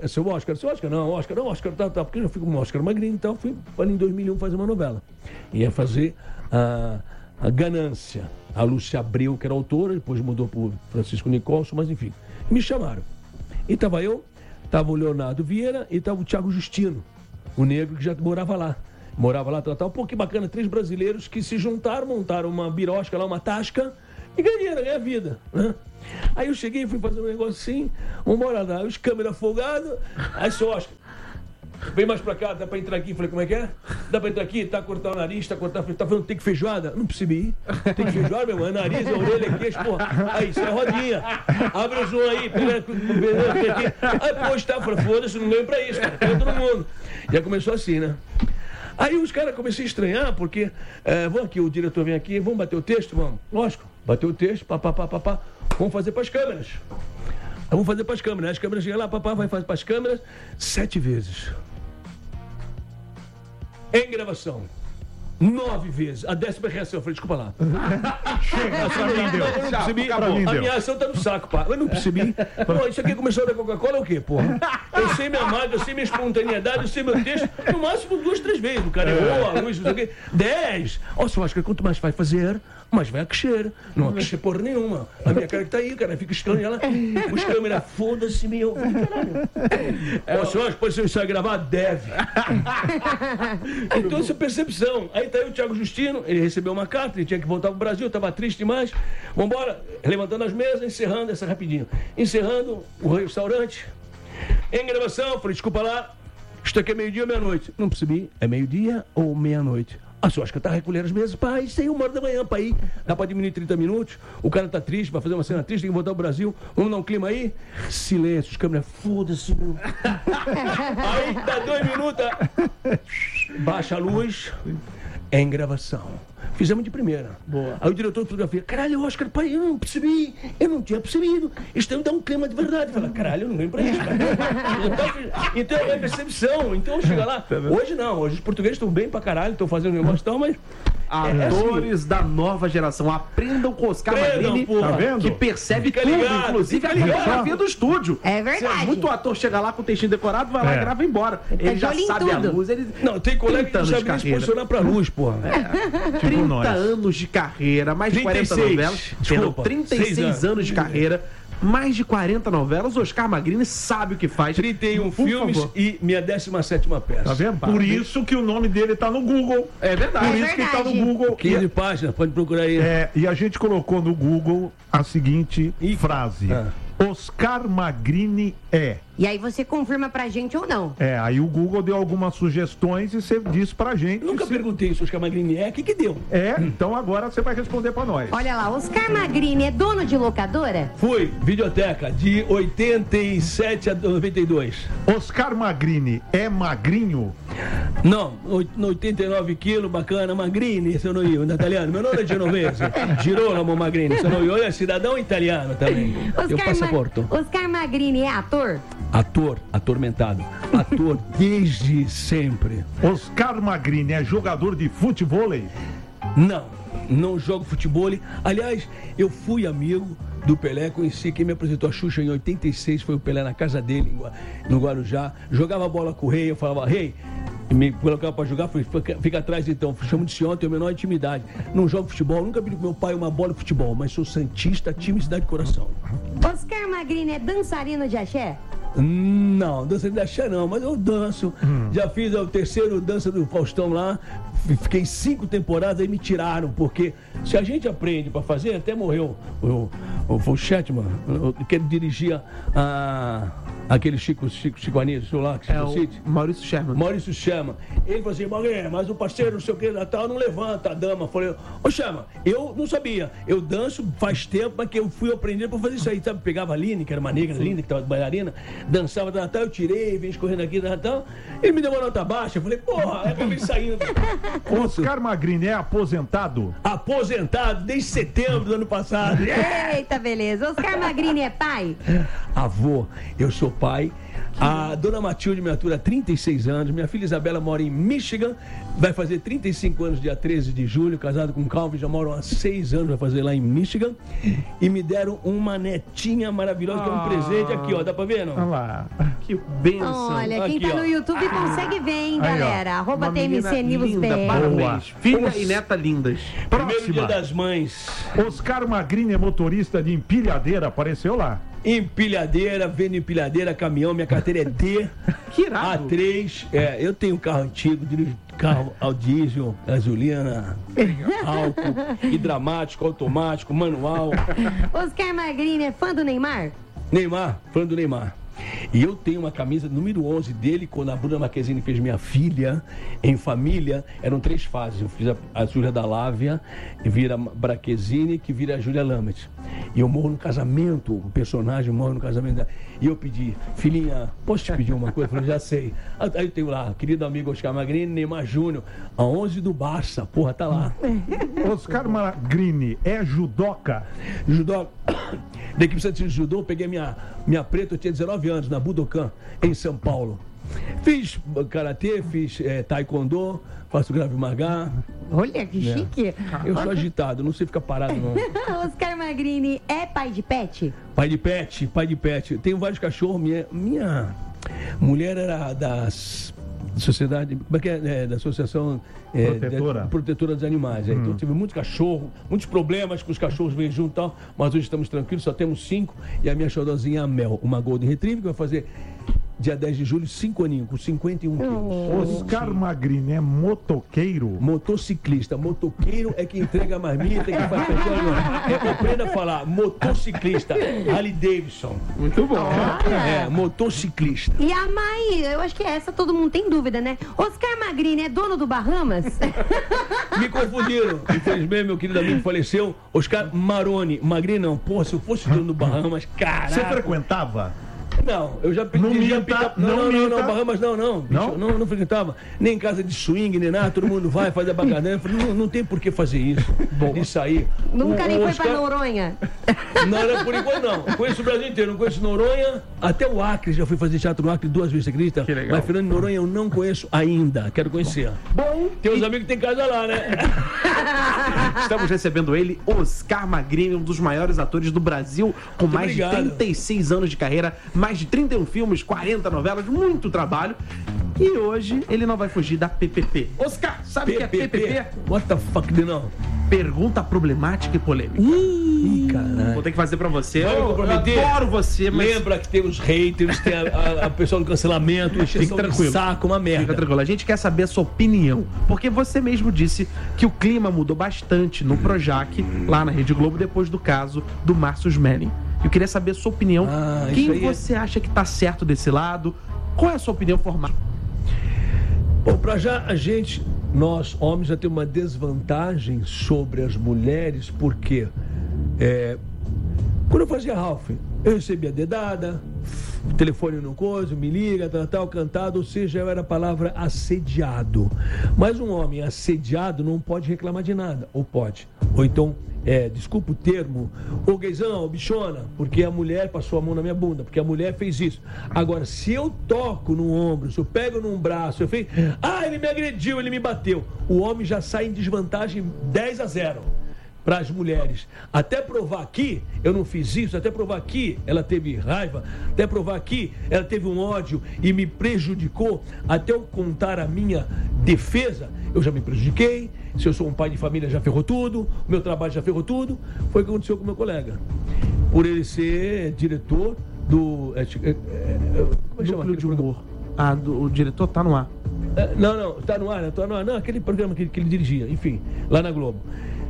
tá, porque eu fui com o Oscar Magrini, então fui em 2001 fazer uma novela. Ia fazer a Ganância. A Lúcia Abreu, que era autora, depois mudou pro Francisco Nicolson, mas enfim, me chamaram. E tava o Leonardo Vieira e tava o Thiago Justino, o negro que já morava lá, tal. Pô, que bacana, 3 brasileiros que se juntaram, montaram uma birosca lá, uma tasca, e ganhei a vida, né? Aí eu cheguei e fui fazer um negócio assim, vambora lá, os câmeras folgados, aí seu Oscar, vem mais pra cá, dá pra entrar aqui? Falei, como é que é? Dá pra entrar aqui, tá cortar o nariz, tá falando, tem que feijoada? Não percebi. Tem que feijoada, meu irmão, é nariz, é orelha, queixo, porra. Aí, isso é rodinha. Abre o zoom aí, pega aqui. Aí, pois tá, falei, foda-se, não ganho pra isso, cara, pega todo mundo. Já começou assim, né? Aí os caras comecei a estranhar, porque, vamos aqui, o diretor vem aqui, vamos bater o texto? Vamos. Lógico, bateu o texto, papá, vamos fazer pras câmeras. Vamos fazer pras câmeras. As câmeras chegam lá, papá vai fazer pras câmeras 7 vezes. Em gravação. 9 vezes. A 10ª reação. Eu falei, desculpa lá. Chega, pra mim deu. Eu não percebi. A minha ação tá no saco, pá. Eu não percebi. Pô, isso aqui começou da Coca-Cola é o quê, porra? Eu sei minha marca, eu sei minha espontaneidade, eu sei meu texto. No máximo 2, 3 vezes. O cara errou, a luz, não sei o quê. 10. Você acha que quanto mais vai fazer, mais vai crescer. Não vai crescer porra nenhuma. A minha cara que tá aí, cara, fica estranho. Ela, os câmeras, foda-se, meu. Caralho. Você acha que pode ser isso aí gravar? Deve. Então, essa percepção. Aí tá aí o Thiago Justino, ele recebeu uma carta, ele tinha que voltar pro Brasil, tava triste demais. Vambora, levantando as mesas, encerrando essa rapidinho. Encerrando o restaurante, em gravação. Falei, desculpa lá, isto aqui é meio-dia ou meia-noite? Não percebi, é meio-dia ou meia-noite? A Sosca tá recolhendo as mesas para ir sair 1h da manhã para ir. Dá para diminuir 30 minutos. O cara tá triste, vai fazer uma cena triste, tem que voltar ao Brasil. Vamos dar um clima aí? Silêncio, os câmeras, foda-se, meu. Aí dá 2 minutos. Baixa a luz. É em gravação. Fizemos de primeira. Boa. Aí o diretor de fotografia, caralho, Oscar, pai, eu não percebi. Eu não tinha percebido. Isto dá um clima de verdade. Fala, caralho, eu não ganho pra isso, cara. Então é percepção. Então chega lá. Hoje não, hoje os portugueses estão bem pra caralho, estão fazendo negócio e tal, mas. Atores da nova geração, aprendam com Oscar Magrini, tá vendo? que percebe tudo, inclusive a fotografia do estúdio. É verdade. Se muito ator chega lá com o textinho decorado, vai lá e grava e embora. Ele já sabe a luz. Ele... Não, tem colega que não sabe nem se posicionar pra luz, porra. 30 anos de carreira, mais de 40 novelas. Desculpa, 36 anos de carreira. Mais de 40 novelas, Oscar Magrini sabe o que faz. 31 filmes e minha 17ª peça. Tá vendo? Por isso que o nome dele tá no Google. É verdade. Por isso que tá no Google. 15 páginas, pode procurar aí. E a gente colocou no Google a seguinte frase. Oscar Magrini é. E aí você confirma pra gente ou não. Aí o Google deu algumas sugestões e você disse pra gente. Nunca perguntei se o Oscar Magrini é, o que deu? Então agora você vai responder pra nós. Olha lá, Oscar Magrini é dono de locadora? Fui, videoteca, de 87 a 92. Oscar Magrini é magrinho? Não, 89 quilos, bacana, Magrini, sono io, um italiano. Meu nome é Genovese, Girolamo Magrini, sono io, é cidadão italiano também. Eu passaporto. Oscar Magrini é ator? Ator, atormentado. Ator desde sempre. Oscar Magrini é jogador de futevôlei? Não jogo futebol. Aliás, eu fui amigo do Pelé, conheci quem me apresentou a Xuxa em 86, foi o Pelé na casa dele, no Guarujá. Jogava bola com o Rei, eu falava, Rei, me colocava pra jogar, fica atrás então, chamo de senhor, tenho a menor intimidade. Não jogo futebol, nunca pedi pro meu pai uma bola de futebol, mas sou santista, time Cidade de Coração. Oscar Magrini é dançarino de axé? Não, dança de axé não, mas eu danço. Já fiz o terceiro dança do Faustão lá, fiquei 5 temporadas e me tiraram, porque se a gente aprende pra fazer, até morreu o Chetman, que ele dirigia aquele Chico Anísio lá, o Maurício Sherman. Ele falou assim, mas o parceiro, não sei o que, Natal, não levanta a dama. Eu falei, ô Sherman, eu não sabia, eu danço faz tempo, mas que eu fui aprender pra fazer isso aí, sabe? Pegava a Aline, que era uma negra linda, que tava de bailarina, dançava da Natal, eu tirei, vim escorrendo aqui da Natal, ele me deu uma nota baixa, eu falei, porra, aí acabei saindo. Oscar Magrini é aposentado? Aposentado desde setembro do ano passado. Eita, beleza. Oscar Magrini é pai? Avô, eu sou pai. A dona Matilde me atura há 36 anos. Minha filha Isabela mora em Michigan. Vai fazer 35 anos dia 13 de julho. Casado com o Calvin, já moram há 6 anos. Vai fazer lá em Michigan. E me deram uma netinha maravilhosa, que é um presente aqui, ó. Dá pra ver, não? Olha lá. Que bênção. Olha, quem Aqui, tá no YouTube consegue ver, hein, Aí, galera? Arroba Uma TMC menina News linda, BR. parabéns. Filha e neta lindas. Primeiro dia das mães. Oscar Magrini é motorista de empilhadeira, apareceu lá. Empilhadeira, vendo empilhadeira, caminhão, minha carteira é D. Que irado. A3, eu tenho um carro antigo, dirijo carro ao diesel, gasolina, álcool, hidramático, automático, manual. Oscar Magrini é fã do Neymar? Neymar, fã do Neymar. E eu tenho uma camisa número 11 dele, quando a Bruna Marquezine fez Minha Filha, em família, eram 3 fases. Eu fiz a Júlia da Lávia, e vira Marquezine, que vira a Júlia Lamet. E eu morro no casamento, o personagem morre no casamento dela. E eu pedi, filhinha, posso te pedir uma coisa? Eu falei, já sei. Aí eu tenho lá, querido amigo Oscar Magrini, Neymar Júnior, a 11 do Barça, porra, tá lá. Oscar Magrini é judoca? Judoca. Da equipe de judô, peguei minha preta, eu tinha 19 anos, na Budokan, em São Paulo. Fiz karatê, fiz taekwondo, faço Krav Maga. Olha, que chique. Eu sou agitado, não sei ficar parado, não. Oscar Magrini é pai de pet? Pai de pet. Tenho vários cachorros. Minha mulher era das sociedade, da Associação Protetora dos Animais. Então tive muitos cachorros, muitos problemas com os cachorros vêm junto e tal, mas hoje estamos tranquilos, só temos 5 e a minha xodózinha é a Mel, uma Golden Retriever que vai fazer dia 10 de julho, 5 aninhos, com 51 quilos. Oscar Magrini é motoqueiro? Motociclista. Motoqueiro é que entrega a marmita, que faz fechar. Aprenda a falar. Motociclista. Harley Davidson. Muito bom. Motociclista. E a Mai, eu acho que essa todo mundo tem dúvida, né? Oscar Magrini é dono do Bahamas? Me confundiram. Infelizmente, meu querido amigo faleceu. Oscar Maroni. Magrini não. Pô, se eu fosse dono do Bahamas, caraca. Você frequentava? Não, eu já pedi. Não, Bahamas não. Não frequentava. Nem em casa de swing, nem nada. Todo mundo vai, faz a bacanã. Eu falei, não tem por que fazer isso. De sair. Nunca nem foi pra Noronha. Não, por enquanto não. Conheço o Brasil inteiro, não conheço Noronha. Até o Acre, já fui fazer teatro no Acre 2 vezes, você acredita? Que legal. Mas Fernando de Noronha eu não conheço ainda. Quero conhecer. Bom, tem uns amigos que tem casa lá, né? Estamos recebendo ele, Oscar Magrini, um dos maiores atores do Brasil, com Muito mais obrigado. de 36 anos de carreira, mais de 31 filmes, 40 novelas, muito trabalho. E hoje ele não vai fugir da PPP. Oscar, sabe o que é PPP? What the fuck, não? Pergunta problemática e polêmica. Ih, caralho. Vou ter que fazer pra você. Vai me Eu comprometer? adoro você, mas... Lembra que tem os haters, tem a pessoa do cancelamento, Fique tranquilo. saco, uma merda. Fica tranquilo. A gente quer saber a sua opinião. Porque você mesmo disse que o clima mudou bastante no Projac, lá na Rede Globo, depois do caso do Márcio Smelling. Eu queria saber a sua opinião. Quem você acha que tá certo desse lado? Qual é a sua opinião formal? Bom, pra já nós homens já temos uma desvantagem sobre as mulheres, porque quando eu fazia Ralph, eu recebia dedada, telefone no coisa, me liga, tal, cantado, ou seja, eu era a palavra assediado. Mas um homem assediado não pode reclamar de nada, ou pode. Ou então, desculpa o termo, ô gaysão, ô bichona, porque a mulher passou a mão na minha bunda, porque a mulher fez isso. Agora, se eu toco no ombro, se eu pego num braço, eu fiz, ele me agrediu, ele me bateu, o homem já sai em desvantagem 10-0. Para as mulheres, até provar que eu não fiz isso, até provar que ela teve raiva, até provar que ela teve um ódio e me prejudicou, até eu contar a minha defesa, eu já me prejudiquei. Se eu sou um pai de família, já ferrou tudo, o meu trabalho já ferrou tudo. Foi o que aconteceu com o meu colega, por ele ser diretor do como é que chama? Núcleo de Humor. O diretor tá no ar. Não, tá no ar, não, aquele programa que ele dirigia, enfim, lá na Globo.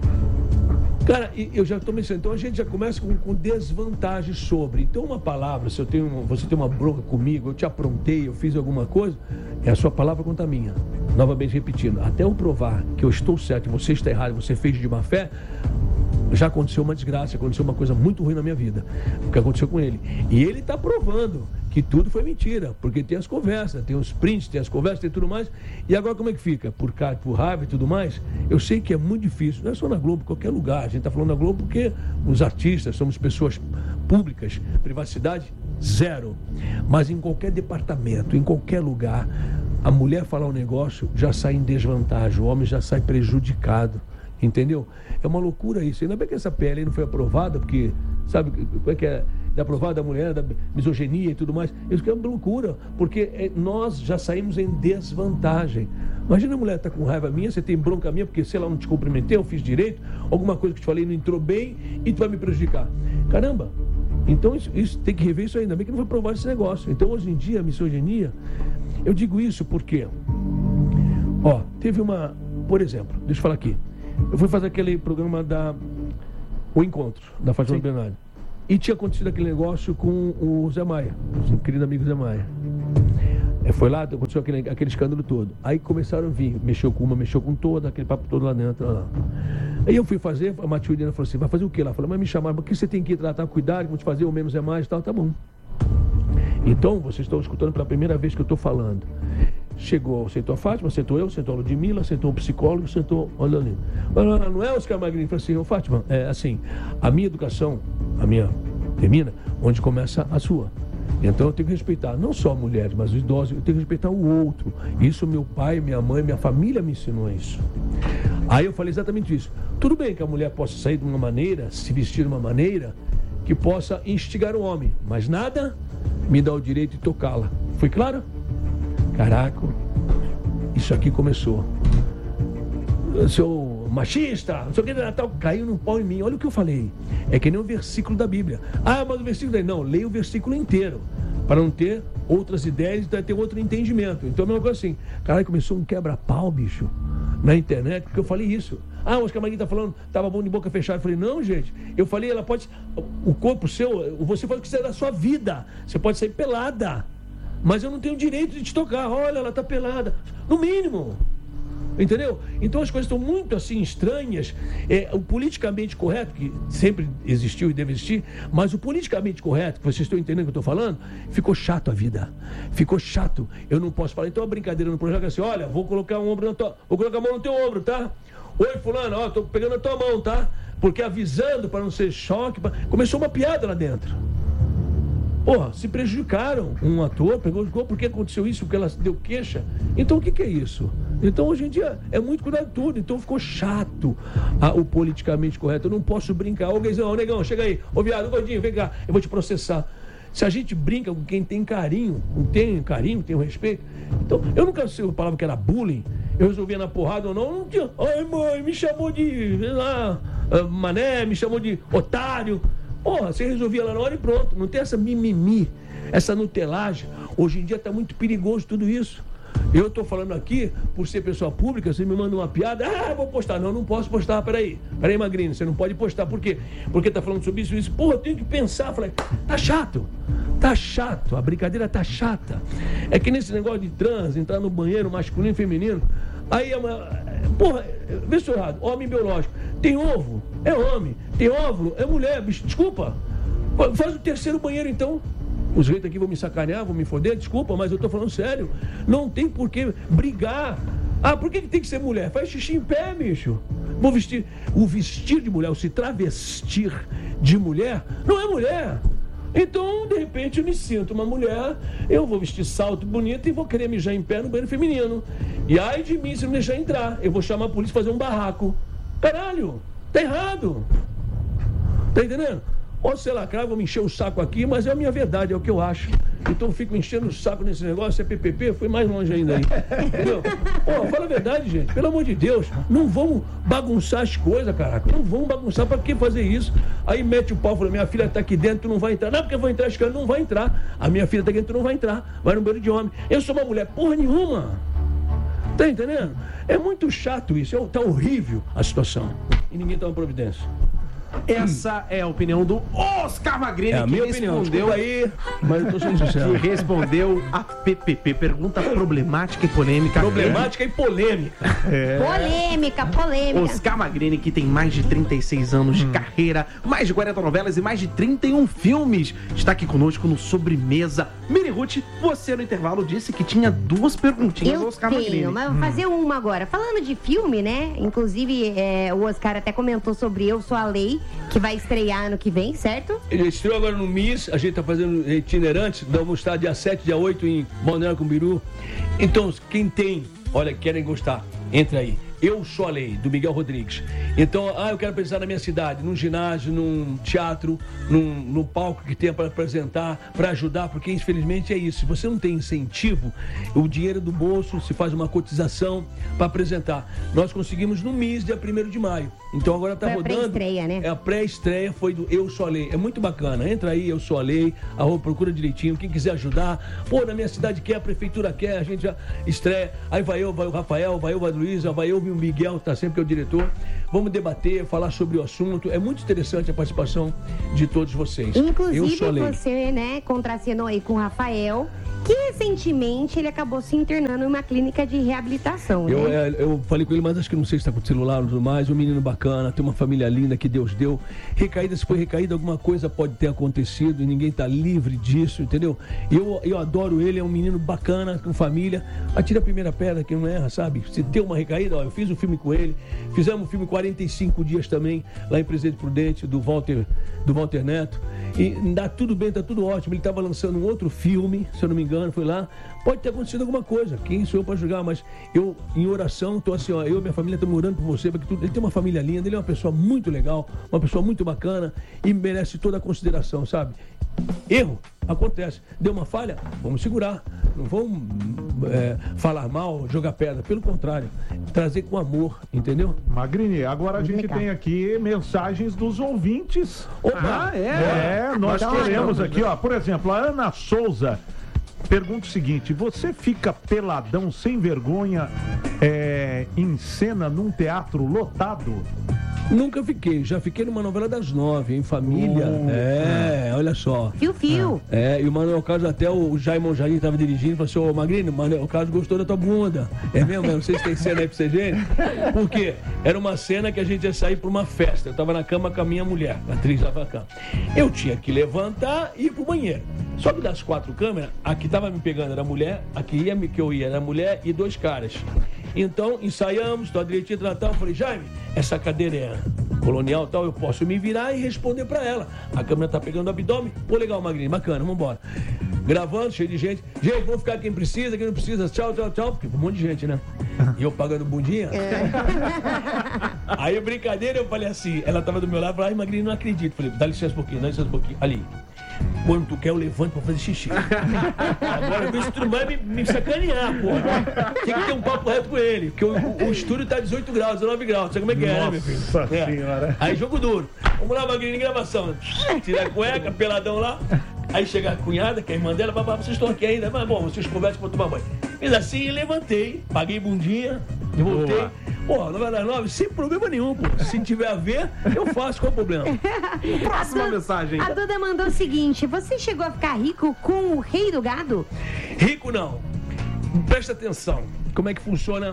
Cara, eu já estou pensando, então a gente já começa com desvantagem sobre. Então uma palavra, se você tem uma bronca comigo, eu te aprontei, eu fiz alguma coisa, é a sua palavra contra a minha. Novamente repetindo, até eu provar que eu estou certo e você está errado, você fez de má fé, já aconteceu uma desgraça, aconteceu uma coisa muito ruim na minha vida, o que aconteceu com ele. E ele está provando que tudo foi mentira, porque tem as conversas, tem os prints, tem as conversas, tem tudo mais. E agora como é que fica? Por raiva e tudo mais? Eu sei que é muito difícil, não é só na Globo, qualquer lugar. A gente está falando na Globo porque os artistas somos pessoas públicas, privacidade zero. Mas em qualquer departamento, em qualquer lugar, a mulher falar um negócio já sai em desvantagem, o homem já sai prejudicado. Entendeu? É uma loucura isso. Ainda bem que essa PL não foi aprovada, porque, sabe, como é que é? Da aprovada da mulher, da misoginia e tudo mais. Isso que é uma loucura, porque nós já saímos em desvantagem. Imagina a mulher tá com raiva minha, você tem bronca minha, porque, sei lá, não te cumprimentei, eu fiz direito, alguma coisa que te falei não entrou bem e tu vai me prejudicar. Caramba! Então isso tem que rever isso ainda bem que não foi aprovado esse negócio. Então, hoje em dia, a misoginia, eu digo isso porque, teve uma, por exemplo, deixa eu falar aqui. Eu fui fazer aquele programa O Encontro, da Fátima Bernardo. E tinha acontecido aquele negócio com o Zé Maia, o querido amigo Zé Maia. Foi lá, aconteceu aquele escândalo todo. Aí começaram a vir, mexeu com uma, mexeu com toda, aquele papo todo lá dentro. Lá. Aí eu fui fazer, a Matilde falou assim, vai fazer o quê lá? Eu falei, mas me chamaram, porque você tem que tratar, cuidar, vamos fazer o menos é mais e tal, tá bom. Então, vocês estão escutando pela primeira vez que eu estou falando. Chegou, sentou a Fátima, sentou eu, sentou a Ludmilla, sentou o psicólogo, sentou o Leonino. Não é Oscar Magrini? Falei assim, Fátima, assim, a minha educação, a minha termina onde começa a sua. Então eu tenho que respeitar não só mulheres, mas os idosos, eu tenho que respeitar o outro. Isso meu pai, minha mãe, minha família me ensinou isso. Aí eu falei exatamente isso. Tudo bem que a mulher possa sair de uma maneira, se vestir de uma maneira que possa instigar o homem, mas nada me dá o direito de tocá-la. Foi claro? Caraca, isso aqui começou. Seu machista, não sei o que, Natal, caiu num pau em mim. Olha o que eu falei. É que nem um versículo da Bíblia. Mas o versículo daí, não, leia o versículo inteiro. para não ter outras ideias e ter outro entendimento. Então, a mesma coisa assim, caralho, começou um quebra-pau, bicho, na internet, porque eu falei isso. O Oscar Maguinho tá falando, tava bom de boca fechada. Eu falei, não, gente, eu falei, ela pode, o corpo seu, você faz o que você é da sua vida, você pode sair pelada, mas eu não tenho direito de te tocar. Olha, ela tá pelada, no mínimo. Entendeu? Então as coisas estão muito assim estranhas. O politicamente correto, que sempre existiu e deve existir, mas o politicamente correto, que vocês estão entendendo o que eu estou falando, ficou chato a vida. Ficou chato. Eu não posso falar. Então a brincadeira no projeto é assim: olha, vou colocar a mão no teu ombro, tá? Oi, fulano, ó, tô pegando a tua mão, tá? Porque avisando para não ser choque. Começou uma piada lá dentro. Porra, se prejudicaram. Um ator pegou, porque aconteceu isso, porque ela deu queixa. Então o que é isso? Então hoje em dia é muito cuidado de tudo. Então ficou chato o politicamente correto. Eu não posso brincar. Ô Guizão, ô Negão, chega aí. Ô viado, ô gordinho, vem cá, eu vou te processar. Se a gente brinca com quem tem carinho, tem um respeito. Então, eu nunca sei a palavra que era bullying. Eu resolvia na porrada ou não tinha. Ai, mãe, me chamou de, sei lá, mané, me chamou de otário. Porra, você resolvia lá na hora e pronto. Não tem essa mimimi, essa nutelagem. Hoje em dia está muito perigoso tudo isso. Eu estou falando aqui, por ser pessoa pública, você me manda uma piada, vou postar. Não posso postar, peraí, Magrinho, você não pode postar. Por quê? Porque tá falando sobre isso. Porra, eu tenho que pensar. Falei, tá chato, a brincadeira tá chata. É que nesse negócio de trans, entrar no banheiro masculino e feminino, aí é uma... Porra, vê se eu errado, homem biológico. Tem ovo, é homem. Tem óvulo, é mulher, bicho, desculpa. Faz o terceiro banheiro, então. Os jeitos aqui vão me sacanear, vão me foder, desculpa, mas eu tô falando sério. Não tem por que brigar. Por que tem que ser mulher? Faz xixi em pé, bicho. Vou vestir. O vestir de mulher, o se travestir de mulher, não é mulher. Então, de repente, eu me sinto uma mulher, eu vou vestir salto bonito e vou querer mijar em pé no banheiro feminino. E ai de mim se não deixar entrar. Eu vou chamar a polícia e fazer um barraco. Caralho, tá errado. Tá entendendo? Ou sei lá, cara, vou me encher o saco aqui, mas é a minha verdade, é o que eu acho. Então eu fico enchendo o saco nesse negócio, é PPP, fui mais longe ainda aí. Entendeu? Fala a verdade, gente, pelo amor de Deus, não vamos bagunçar as coisas, caraca. Não vamos bagunçar, pra que fazer isso? Aí mete o pau, fala, minha filha tá aqui dentro, tu não vai entrar. Não, porque eu vou entrar, acho que ela não vai entrar. A minha filha tá aqui dentro, tu não vai entrar. Vai no banheiro de homem. Eu sou uma mulher, porra nenhuma. Tá entendendo? É muito chato isso, tá horrível a situação. E ninguém toma providência. Essa é a opinião do Oscar Magrini, a minha respondeu aí, mas eu tô sendo sincero. Que respondeu a PPP. Pergunta problemática e polêmica. Problemática e polêmica. Polêmica. Oscar Magrini, que tem mais de 36 anos de carreira, mais de 40 novelas e mais de 31 filmes, está aqui conosco no Sobremesa. Mini Ruth, você no intervalo disse que tinha 2 perguntinhas do Oscar Magrini. Mas vou fazer uma agora. Falando de filme, né? Inclusive, o Oscar até comentou sobre Eu Sou a Lei, que vai estrear ano que vem, certo? Ele estreou agora no MIS, a gente tá fazendo itinerantes, vamos estar dia 7, dia 8 em Balneário Camboriú. Então, quem tem, querem gostar, entra aí. Eu Sou a Lei, do Miguel Rodrigues. Então, eu quero pensar na minha cidade, num ginásio, num teatro, num palco que tenha para apresentar, para ajudar, porque infelizmente é isso. Se você não tem incentivo, o dinheiro do bolso, se faz uma cotização para apresentar. Nós conseguimos no MIS, dia 1º de maio. Então agora tá rodando. A pré-estreia, né? A pré-estreia foi do Eu Sou a Lei. É muito bacana. Entra aí, Eu Sou a Lei, procura direitinho. Quem quiser ajudar, na minha cidade quer, a prefeitura quer, a gente já estreia. Aí vai eu, vai o Rafael, vai eu, vai a Luísa, vai eu, o Miguel, tá sempre que é o diretor. Vamos debater, falar sobre o assunto. É muito interessante a participação de todos vocês. Inclusive, você, né, contracenou aí com o Rafael, que recentemente ele acabou se internando em uma clínica de reabilitação, né? Eu falei com ele, mas acho que não sei se está com o celular ou tudo mais. Um menino bacana, tem uma família linda que Deus deu. Recaída, se foi recaída, alguma coisa pode ter acontecido e ninguém está livre disso, entendeu? Eu adoro ele, é um menino bacana, com família. Atira a primeira pedra, que não erra, sabe? Se tem uma recaída, eu fiz um filme com ele. Fizemos um filme 45 dias também, lá em Presidente Prudente, do Walter Neto. E dá tudo bem, tá tudo ótimo. Ele estava lançando um outro filme, se eu não me engano, foi lá. Pode ter acontecido alguma coisa, quem sou eu para julgar, mas eu, em oração, tô assim, eu e minha família estamos orando por você, porque ele tem uma família linda, ele é uma pessoa muito legal, uma pessoa muito bacana e merece toda a consideração, sabe? Erro, acontece. Deu uma falha? Vamos segurar. não vamos falar mal, jogar pedra. Pelo contrário, trazer com amor, entendeu? Magrini, agora a gente tem aqui mensagens dos ouvintes. Opa! Nós queremos aqui, ó, por exemplo, a Ana Souza pergunta o seguinte: você fica peladão sem vergonha em cena num teatro lotado? Nunca fiquei, já fiquei numa novela das 9, em família. Olha só. Fio. E o Manuel Carlos, até o Jaimon Jardim estava dirigindo, falou assim: ô Magrini, o Manuel Carlos gostou da tua bunda. É mesmo? Não sei se tem cena aí pra você ver. Por quê? Era uma cena que a gente ia sair pra uma festa. Eu tava na cama com a minha mulher, a atriz da cama. Eu tinha que levantar e ir pro banheiro. Só que das 4 câmeras, a que tava me pegando era a mulher, a que eu ia era a mulher e 2 caras. Então, ensaiamos, tô direitinho, tal. Falei: Jaime, essa cadeira é colonial tal, eu posso me virar e responder pra ela. A câmera tá pegando o abdômen. Pô, legal, Magrini, bacana, vambora. Gravando, cheio de gente. Gente, vamos ficar quem precisa, quem não precisa. Tchau. Porque um monte de gente, né? E eu pagando bundinha. Aí, brincadeira, eu falei assim, ela tava do meu lado, falei: ai, Magrini, não acredito. Falei: dá licença um pouquinho. Ali. Quando tu quer, eu levanto pra fazer xixi. Agora, vê se tu não vai me sacanear, porra. Tem que ter um papo reto com ele, porque o estúdio tá 18 graus, 19 graus. Sabe como é que é, né, meu filho? Nossa senhora. Aí, jogo duro. Vamos lá, Magrini, gravação. Tira a cueca, peladão lá. Aí chega a cunhada, que é a irmã dela: babá, vocês estão aqui ainda? Mas bom, vocês conversam pra tomar banho. Fiz assim, levantei, paguei bundinha, e voltei. Pô, novela das 9, sem problema nenhum, pô. Se tiver a ver, eu faço, qual o problema? Próxima mensagem. A Duda mandou o seguinte: você chegou a ficar rico com o Rei do Gado? Rico não. Presta atenção, como é que funciona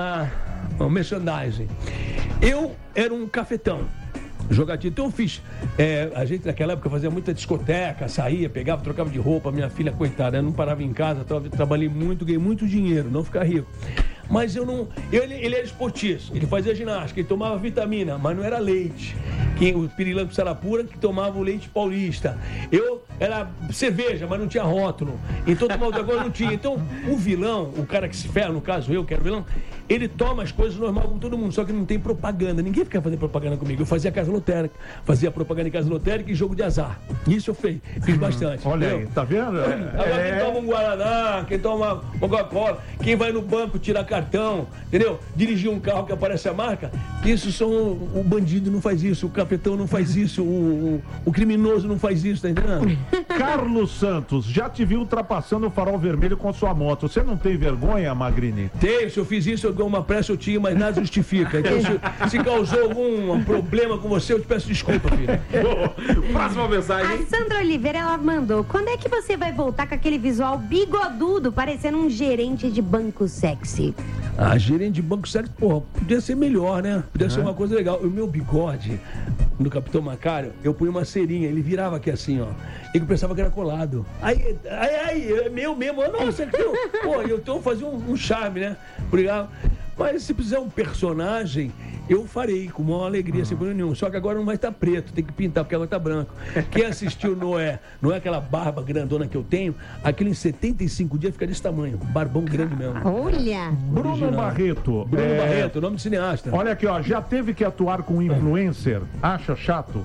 o merchandising. Eu era um cafetão. Jogatinho. Então eu fiz. A gente naquela época fazia muita discoteca, saía, pegava, trocava de roupa. Minha filha, coitada, não parava em casa, trabalhei muito, ganhei muito dinheiro, não ficar rico. Mas eu não. Ele era esportista, ele fazia ginástica, ele tomava vitamina, mas não era leite. O pirilampo Sarapura que tomava o leite paulista. Eu era cerveja, mas não tinha rótulo. Então tomava outra coisa, não tinha. Então o vilão, o cara que se ferra, no caso eu que era o vilão, ele toma as coisas normal como todo mundo, só que não tem propaganda. Ninguém fica fazendo propaganda comigo. Eu fazia casa lotérica, fazia propaganda em casa lotérica e jogo de azar. Isso eu fiz bastante. Olha entendeu? aí, tá vendo? Agora quem toma um Guaraná, quem toma Coca-Cola, quem vai no banco tirar cartão, entendeu? Dirigir um carro que aparece a marca, isso são. O bandido não faz isso, o capitão não faz isso, o criminoso não faz isso, tá entendendo? Carlos Santos, já te vi ultrapassando o farol vermelho com sua moto. Você não tem vergonha, Magrini? Tenho, se eu fiz isso, eu dou uma pressa, eu tinha, mas nada justifica. Então, se causou algum problema com você, eu te peço desculpa, filho. Próxima mensagem. A Sandra Oliveira, ela mandou: quando é que você vai voltar com aquele visual bigodudo, parecendo um gerente de banco sexy? Gerente de banco sexy, porra, podia ser melhor, né? Podia ser uma coisa legal. O meu bigode, no Capitão Macário, eu punha uma cerinha, ele virava aqui assim, ó. E eu pensava que era colado. Aí, é meu mesmo. Nossa, aquilo. Pô, então eu fazia um charme, né? Obrigado. Mas se precisar um personagem, eu farei com maior alegria, sem problema nenhum. Só que agora não vai estar preto, tem que pintar, porque agora está branco. Quem assistiu Noé, não é aquela barba grandona que eu tenho, aquilo em 75 dias fica desse tamanho. Barbão grande mesmo. Olha! Bruno Barreto. Bruno Barreto, nome de cineasta. Olha aqui, ó, já teve que atuar com influencer? Acha chato?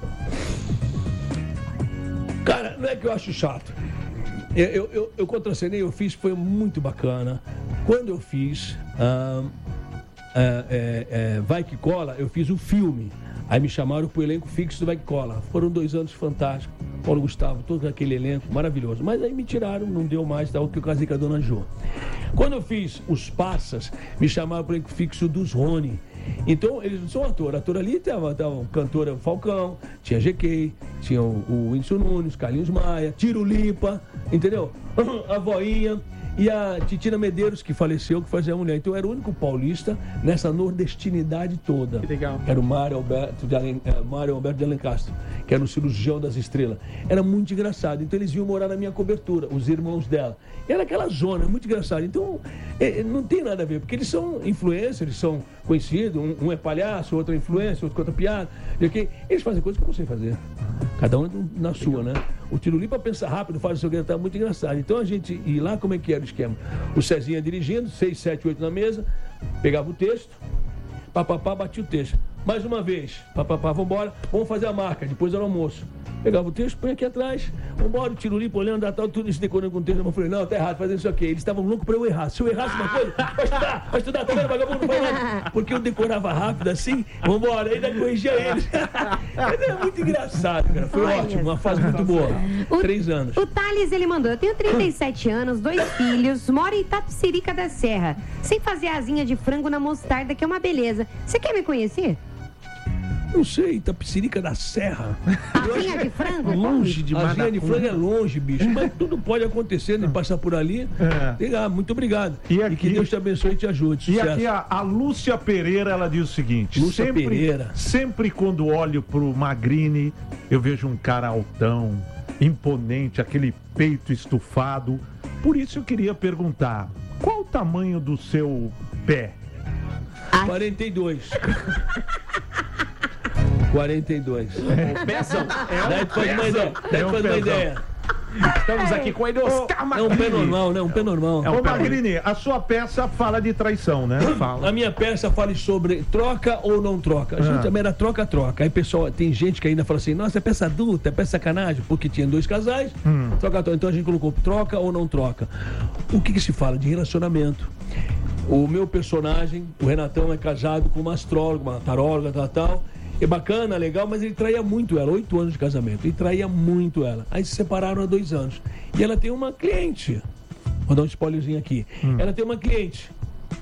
Cara, não é que eu acho chato. Eu contracenei, eu fiz, foi muito bacana. Quando eu fiz Vai Que Cola, eu fiz o filme. Aí me chamaram pro elenco fixo do Vai Que Cola. Foram 2 anos fantásticos. Paulo Gustavo, todo aquele elenco maravilhoso. Mas aí me tiraram, não deu mais, tal, que eu casei com a Dona Jo. Quando eu fiz Os Passas, me chamaram pro elenco fixo dos Rony. Então, eles não são ator. Ator ali tava o cantor Falcão, tinha GK, tinha o Whindersson Nunes, Carlinhos Maia, Tiro Lipa, entendeu? A Voinha e a Titina Medeiros, que faleceu, que fazia a mulher. Então, eu era o único paulista nessa nordestinidade toda. Que legal. Era o Mário Alberto de Alencastro, que era o cirurgião das estrelas. Era muito engraçado. Então, eles iam morar na minha cobertura, os irmãos dela. E era aquela zona, muito engraçado. Então, não tem nada a ver, porque eles são influencers, eles são conhecidos. Um é palhaço, outro é influencer, outro conta piada. Eles fazem coisas que eu não sei fazer. Cada um na sua, né? O Tirulipa pensa rápido, faz o seu grande, tá muito engraçado. Então a gente ia lá, como é que era o esquema? O Cezinha dirigindo, 6, 7, 8 na mesa, pegava o texto, batia o texto. mais uma vez. Vambora, vamos fazer a marca, depois do almoço. Pegava o texto, põe aqui atrás, vambora, o tiro limpo, olhando, tal, tudo isso decorando com o texto. Eu falei, não, tá errado, fazendo isso aqui. Eles estavam loucos pra eu errar. Se eu errasse uma coisa, vai estudar, tá vendo, vagabundo? Porque eu decorava rápido assim, vambora, ainda corrigia eles. Mas era muito engraçado, cara. Foi ótimo, uma fase muito boa. 3 anos. O Thales, ele mandou, eu tenho 37 anos, 2 filhos, moro em Itapecerica da Serra, sem fazer asinha de frango na mostarda, que é uma beleza. Você quer me conhecer? Não sei, Itapecerica da Serra. Asinha de frango? Longe de Asinha de frango é longe, bicho. Mas tudo pode acontecer, de passar por ali. Muito obrigado. E que Deus te abençoe e te ajude. E Sucesso. aqui a Lúcia Pereira, ela diz o seguinte: Lúcia Pereira. Sempre quando olho pro Magrini, eu vejo um cara altão, imponente, aquele peito estufado. Por isso eu queria perguntar, qual o tamanho do seu pé? 42. 42. Peçam. Daí tu faz uma ideia. Estamos aqui com ele, Oscar É um Magrini. pé normal, né? Um pé normal. Ô Magrini, a sua peça fala de traição, né? Fala. A minha peça fala sobre troca ou não troca. A gente também era troca-troca. Aí, pessoal, tem gente que ainda fala assim, nossa, é peça adulta, é peça sacanagem, porque tinha 2 casais, troca-troca. Então a gente colocou troca ou não troca. O que se fala? De relacionamento. O meu personagem, o Renatão, é casado com uma astróloga, uma taróloga, tal. É bacana, legal, mas ele traía muito ela. 8 anos de casamento. Ele traía muito ela. Aí se separaram há 2 anos. E ela tem uma cliente. Vou dar um spoilerzinho aqui. Ela tem uma cliente,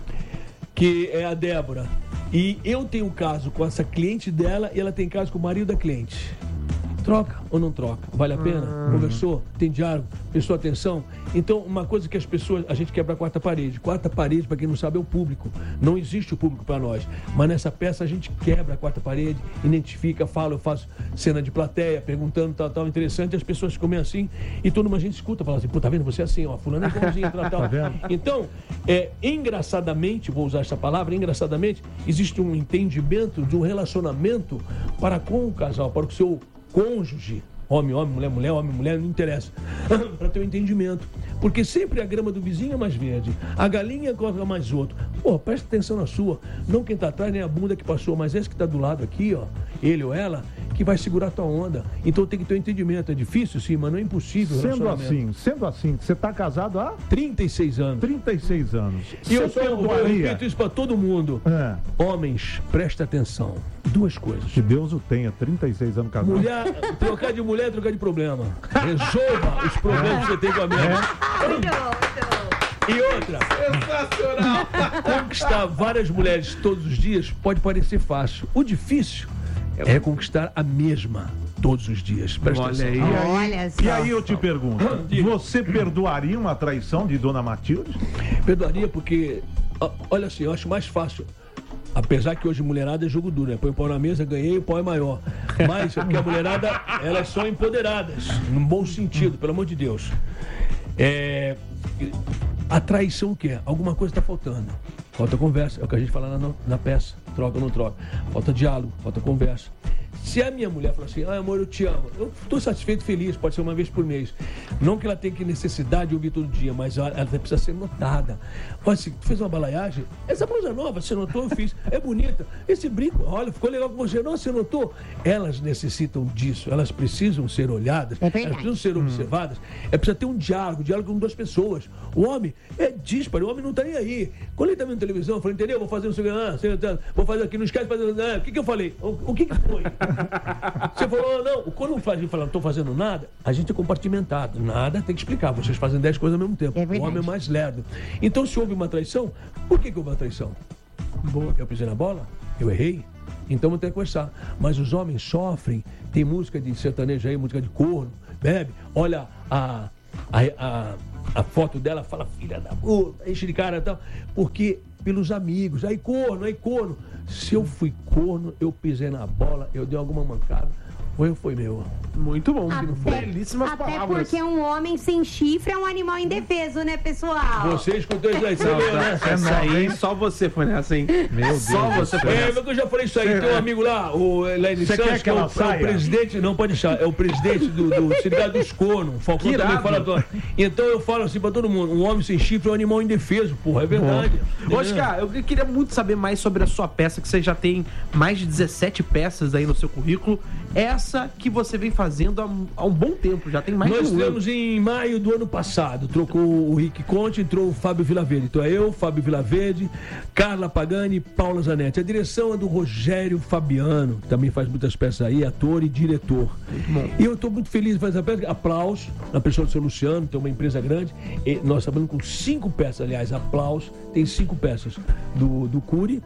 que é a Débora. E eu tenho caso com essa cliente dela e ela tem caso com o marido da cliente. Troca ou não troca? Vale a pena? Conversou? Tem diálogo? Prestou atenção? Então, uma coisa que as pessoas... A gente quebra a quarta parede. Quarta parede, para quem não sabe, é o público. Não existe o público para nós. Mas nessa peça a gente quebra a quarta parede, identifica, fala, eu faço cena de plateia, perguntando, tal, interessante. As pessoas ficam meio assim e toda uma gente escuta, fala assim, pô, tá vendo? Você é assim, ó, fulano é igualzinho, tal. Tá vendo? Então, engraçadamente, vou usar essa palavra, engraçadamente, existe um entendimento de um relacionamento para com o casal, para o seu cônjuge, homem, mulher, homem, mulher, não interessa, para ter um entendimento, porque sempre a grama do vizinho é mais verde, a galinha corre mais outro. Pô, presta atenção na sua, não quem tá atrás nem a bunda que passou, mas esse que tá do lado aqui, ó, ele ou ela, que vai segurar a tua onda. Então tem que ter um entendimento. É difícil, sim, mas não é impossível. Sendo assim, você tá casado há 36 anos. 36 anos. E eu repito isso para todo mundo. Homens, presta atenção. 2 coisas. Que Deus o tenha, 36 anos casado. Mulher, trocar de mulher é trocar de problema. Resolva os problemas que você tem com a minha. E outra, sensacional. Conquistar várias mulheres todos os dias pode parecer fácil. O difícil é conquistar a mesma todos os dias. Presta atenção. E aí eu te pergunto, você perdoaria uma traição de Dona Matilde? Perdoaria porque, olha assim, eu acho mais fácil. Apesar que hoje mulherada é jogo duro, né? Põe o pau na mesa, ganhei, o pau é maior. Mas é porque a mulherada, elas são empoderadas, num bom sentido, pelo amor de Deus. A traição o que é? Alguma coisa está faltando. Falta conversa, é o que a gente fala na peça. Troca ou não troca. Falta diálogo, falta conversa. Se a minha mulher falar assim, amor, eu te amo, eu estou satisfeito, feliz, pode ser uma vez por mês. Não que ela tenha necessidade de ouvir todo dia, mas ela precisa ser notada. Olha, se tu fez uma balaiagem, essa blusa nova, você notou? Eu fiz, é bonita. Esse brinco, olha, ficou legal com você. Não, você notou? Elas necessitam disso, elas precisam ser olhadas, elas precisam ser observadas. Precisa ter um diálogo com 2 pessoas. O homem é dísparo, o homem não está nem aí. Quando ele está vendo televisão, eu falei, entendeu? Vou fazer não sei o que, vou fazer aqui, não esquece de fazer. O que eu falei? O que foi? Você falou, não. Quando a gente fala, não estou fazendo nada, a gente é compartimentado. Nada tem que explicar. Vocês fazem 10 coisas ao mesmo tempo. O homem é mais lerdo. Então, se houve uma traição, por que houve uma traição? Eu pisei na bola? Eu errei? Então, vou ter que conversar. Mas os homens sofrem. Tem música de sertanejo aí, música de corno, bebe. Olha a foto dela, fala, filha da puta, enche de cara e tal. Porque pelos amigos, aí corno. Se eu fui corno, eu pisei na bola, eu dei alguma mancada, foi ou foi meu? Muito bom. Belíssimas Até palavras. porque um homem sem chifre é um animal indefeso, né, pessoal? Você escutou isso aí, você leu, né? Essa aí, só você foi nessa, hein? Meu Deus. Só você foi É, nessa. mas eu já falei isso aí, tem um amigo lá, lá em Você Santos, quer que ela é o saia? presidente, não pode deixar, é o presidente do Sindicato dos Cornos, o Falcão Que também irado. fala tudo. Então eu falo assim pra todo mundo, um homem sem chifre é um animal indefeso, porra, é verdade. Oscar, eu queria muito saber mais sobre a sua peça, que você já tem mais de 17 peças aí no seu currículo. Essa que você vem fazendo há um bom tempo, já tem mais Nós de um ano. temos em maio do ano passado, trocou o Rick Conte, entrou o Fábio Vilaverde. Então é eu, Fábio Vilaverde, Carla Pagani e Paula Zanetti. A direção é do Rogério Fabiano, que também faz muitas peças aí, ator e diretor. E eu estou muito feliz de fazer essa peça. Aplausos na pessoa do seu Luciano, tem uma empresa grande. E nós trabalhamos com 5 peças, aliás, Aplausos, tem 5 peças do Cury.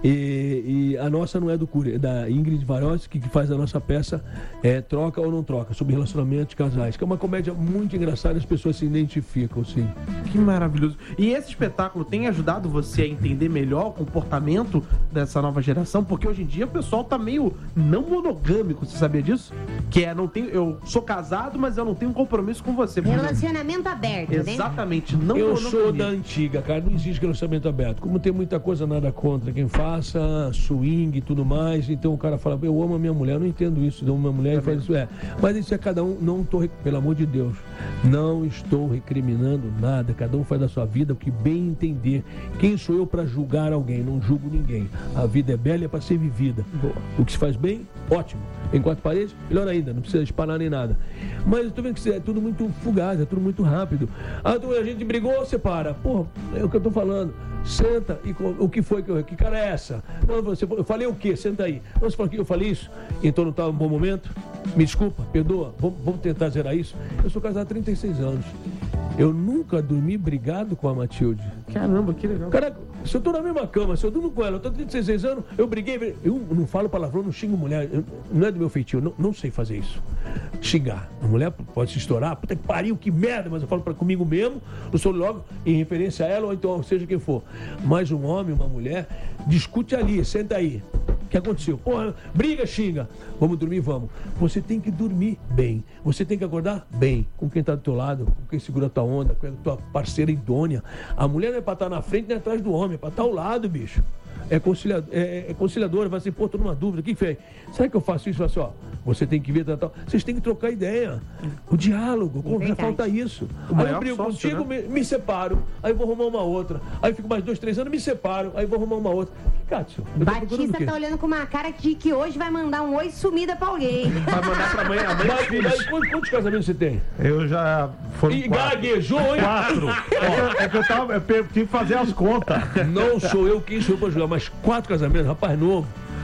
E a nossa não é do Cury, é da Ingrid Varoski, que faz a nossa peça Troca ou Não Troca, sobre relacionamento de casais, que é uma comédia muito engraçada, as pessoas se identificam, sim. Que maravilhoso. E esse espetáculo tem ajudado você a entender melhor o comportamento dessa nova geração? Porque hoje em dia o pessoal tá meio não monogâmico, você sabia disso? Que eu sou casado, mas eu não tenho compromisso com você. Relacionamento aberto, né? Exatamente, não Eu monogamia. sou da antiga, cara, não existe relacionamento aberto. Como tem muita coisa nada contra quem faça, swing e tudo mais, então o cara fala, eu amo a minha mulher, eu não entendo isso, eu amo a minha mulher e faz isso, Mas isso é cada um, não estou, pelo amor de Deus, não estou recriminando nada, cada um faz da sua vida o que bem entender. Quem sou eu para julgar alguém? Não julgo ninguém. A vida é bela e é para ser vivida. O que se faz bem, ótimo. Em 4 paredes, melhor ainda, não precisa espanar nem nada. Mas eu tô vendo que é tudo muito fugaz, é tudo muito rápido. A gente brigou, separa. Porra, é o que eu tô falando. Senta e o que foi que cara é essa? Não, eu falei o quê? Senta aí. Não, você falou que eu falei isso, então não estava um bom momento. Me desculpa, perdoa, vamos tentar zerar isso. Eu sou casado há 36 anos. Eu nunca dormi brigado com a Matilde. Caramba, que legal. Cara, se eu tô na mesma cama, se eu durmo com ela, eu tô 36 anos, eu briguei, eu não falo palavrão, não xingo mulher, não é do meu feitio, não sei fazer isso. Xingar. A mulher pode se estourar, puta que pariu, que merda, mas eu falo comigo mesmo, não sou logo em referência a ela, ou então seja quem for. Mas um homem, uma mulher, discute ali, senta aí. O que aconteceu? Porra, briga, xinga. Vamos dormir, vamos. Você tem que dormir bem. Você tem que acordar bem. Com quem tá do teu lado, com quem segura a tua onda, com a tua parceira idônea. A mulher não é pra estar na frente nem atrás do homem, é pra estar ao lado, bicho. É conciliadora, vai assim, pô, tô numa dúvida, o que fez? Sabe que eu faço isso? Eu faço, você tem que ver, tal. Vocês têm que trocar ideia. O diálogo, falta isso. Aí eu brigo contigo, né? me separo, aí vou arrumar uma outra. Aí fico mais 2, 3 anos, me separo, aí vou arrumar uma outra. Cássio, Batista tá olhando com uma cara de que hoje vai mandar um oi sumida pra alguém. Vai mandar pra mãe, a mãe dos filhos. Quantos casamentos você tem? Eu já foram E 4. gaguejou, hein? 4. É que eu tive que fazer as contas. Não sou eu quem sou eu pra jogar, mas 4 casamentos, rapaz novo,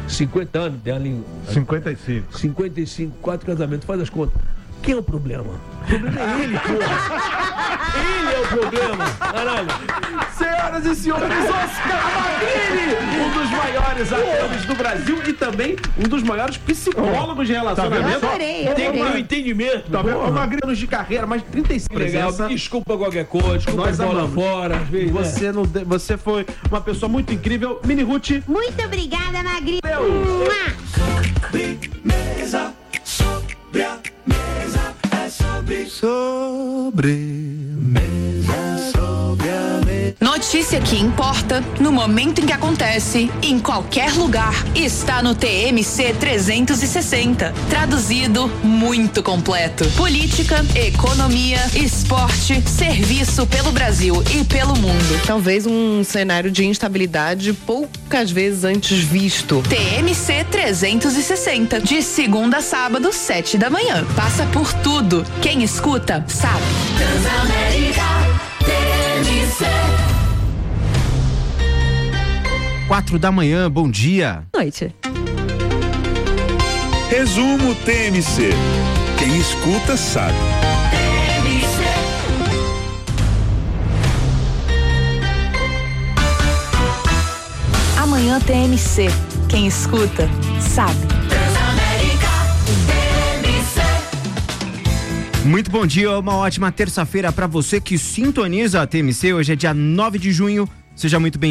50 anos, tem ali 55. 55, 4 casamentos, faz as contas. Quem é o problema? O problema é ele, porra. Ele é o problema, caralho. Senhoras e senhores, Oscar Magrini, um dos maiores atores do Brasil e também um dos maiores psicólogos de relacionamento. Eu adorei. Tem um entendimento. Tá bom? Magrini, anos de carreira, mais de 35 Legal, presença. desculpa qualquer coisa, desculpa Nós bola amamos. fora, às vezes, né? Você foi uma pessoa muito incrível. Mini Ruth. Muito obrigada, Magrinho. Notícia que importa no momento em que acontece, em qualquer lugar, está no TMC 360. Traduzido, muito completo. Política, economia, esporte, serviço pelo Brasil e pelo mundo. Talvez um cenário de instabilidade poucas vezes antes visto. TMC 360, de segunda a sábado, 7 da manhã. Passa por tudo. Quem escuta, sabe. Transamérica, TMC. 4 da manhã, bom dia. Noite. Resumo TMC. Quem escuta sabe. Amanhã TMC. Quem escuta, sabe. Muito bom dia, uma ótima terça-feira para você que sintoniza a TMC. Hoje é dia 9 de junho. Seja muito bem-vindo.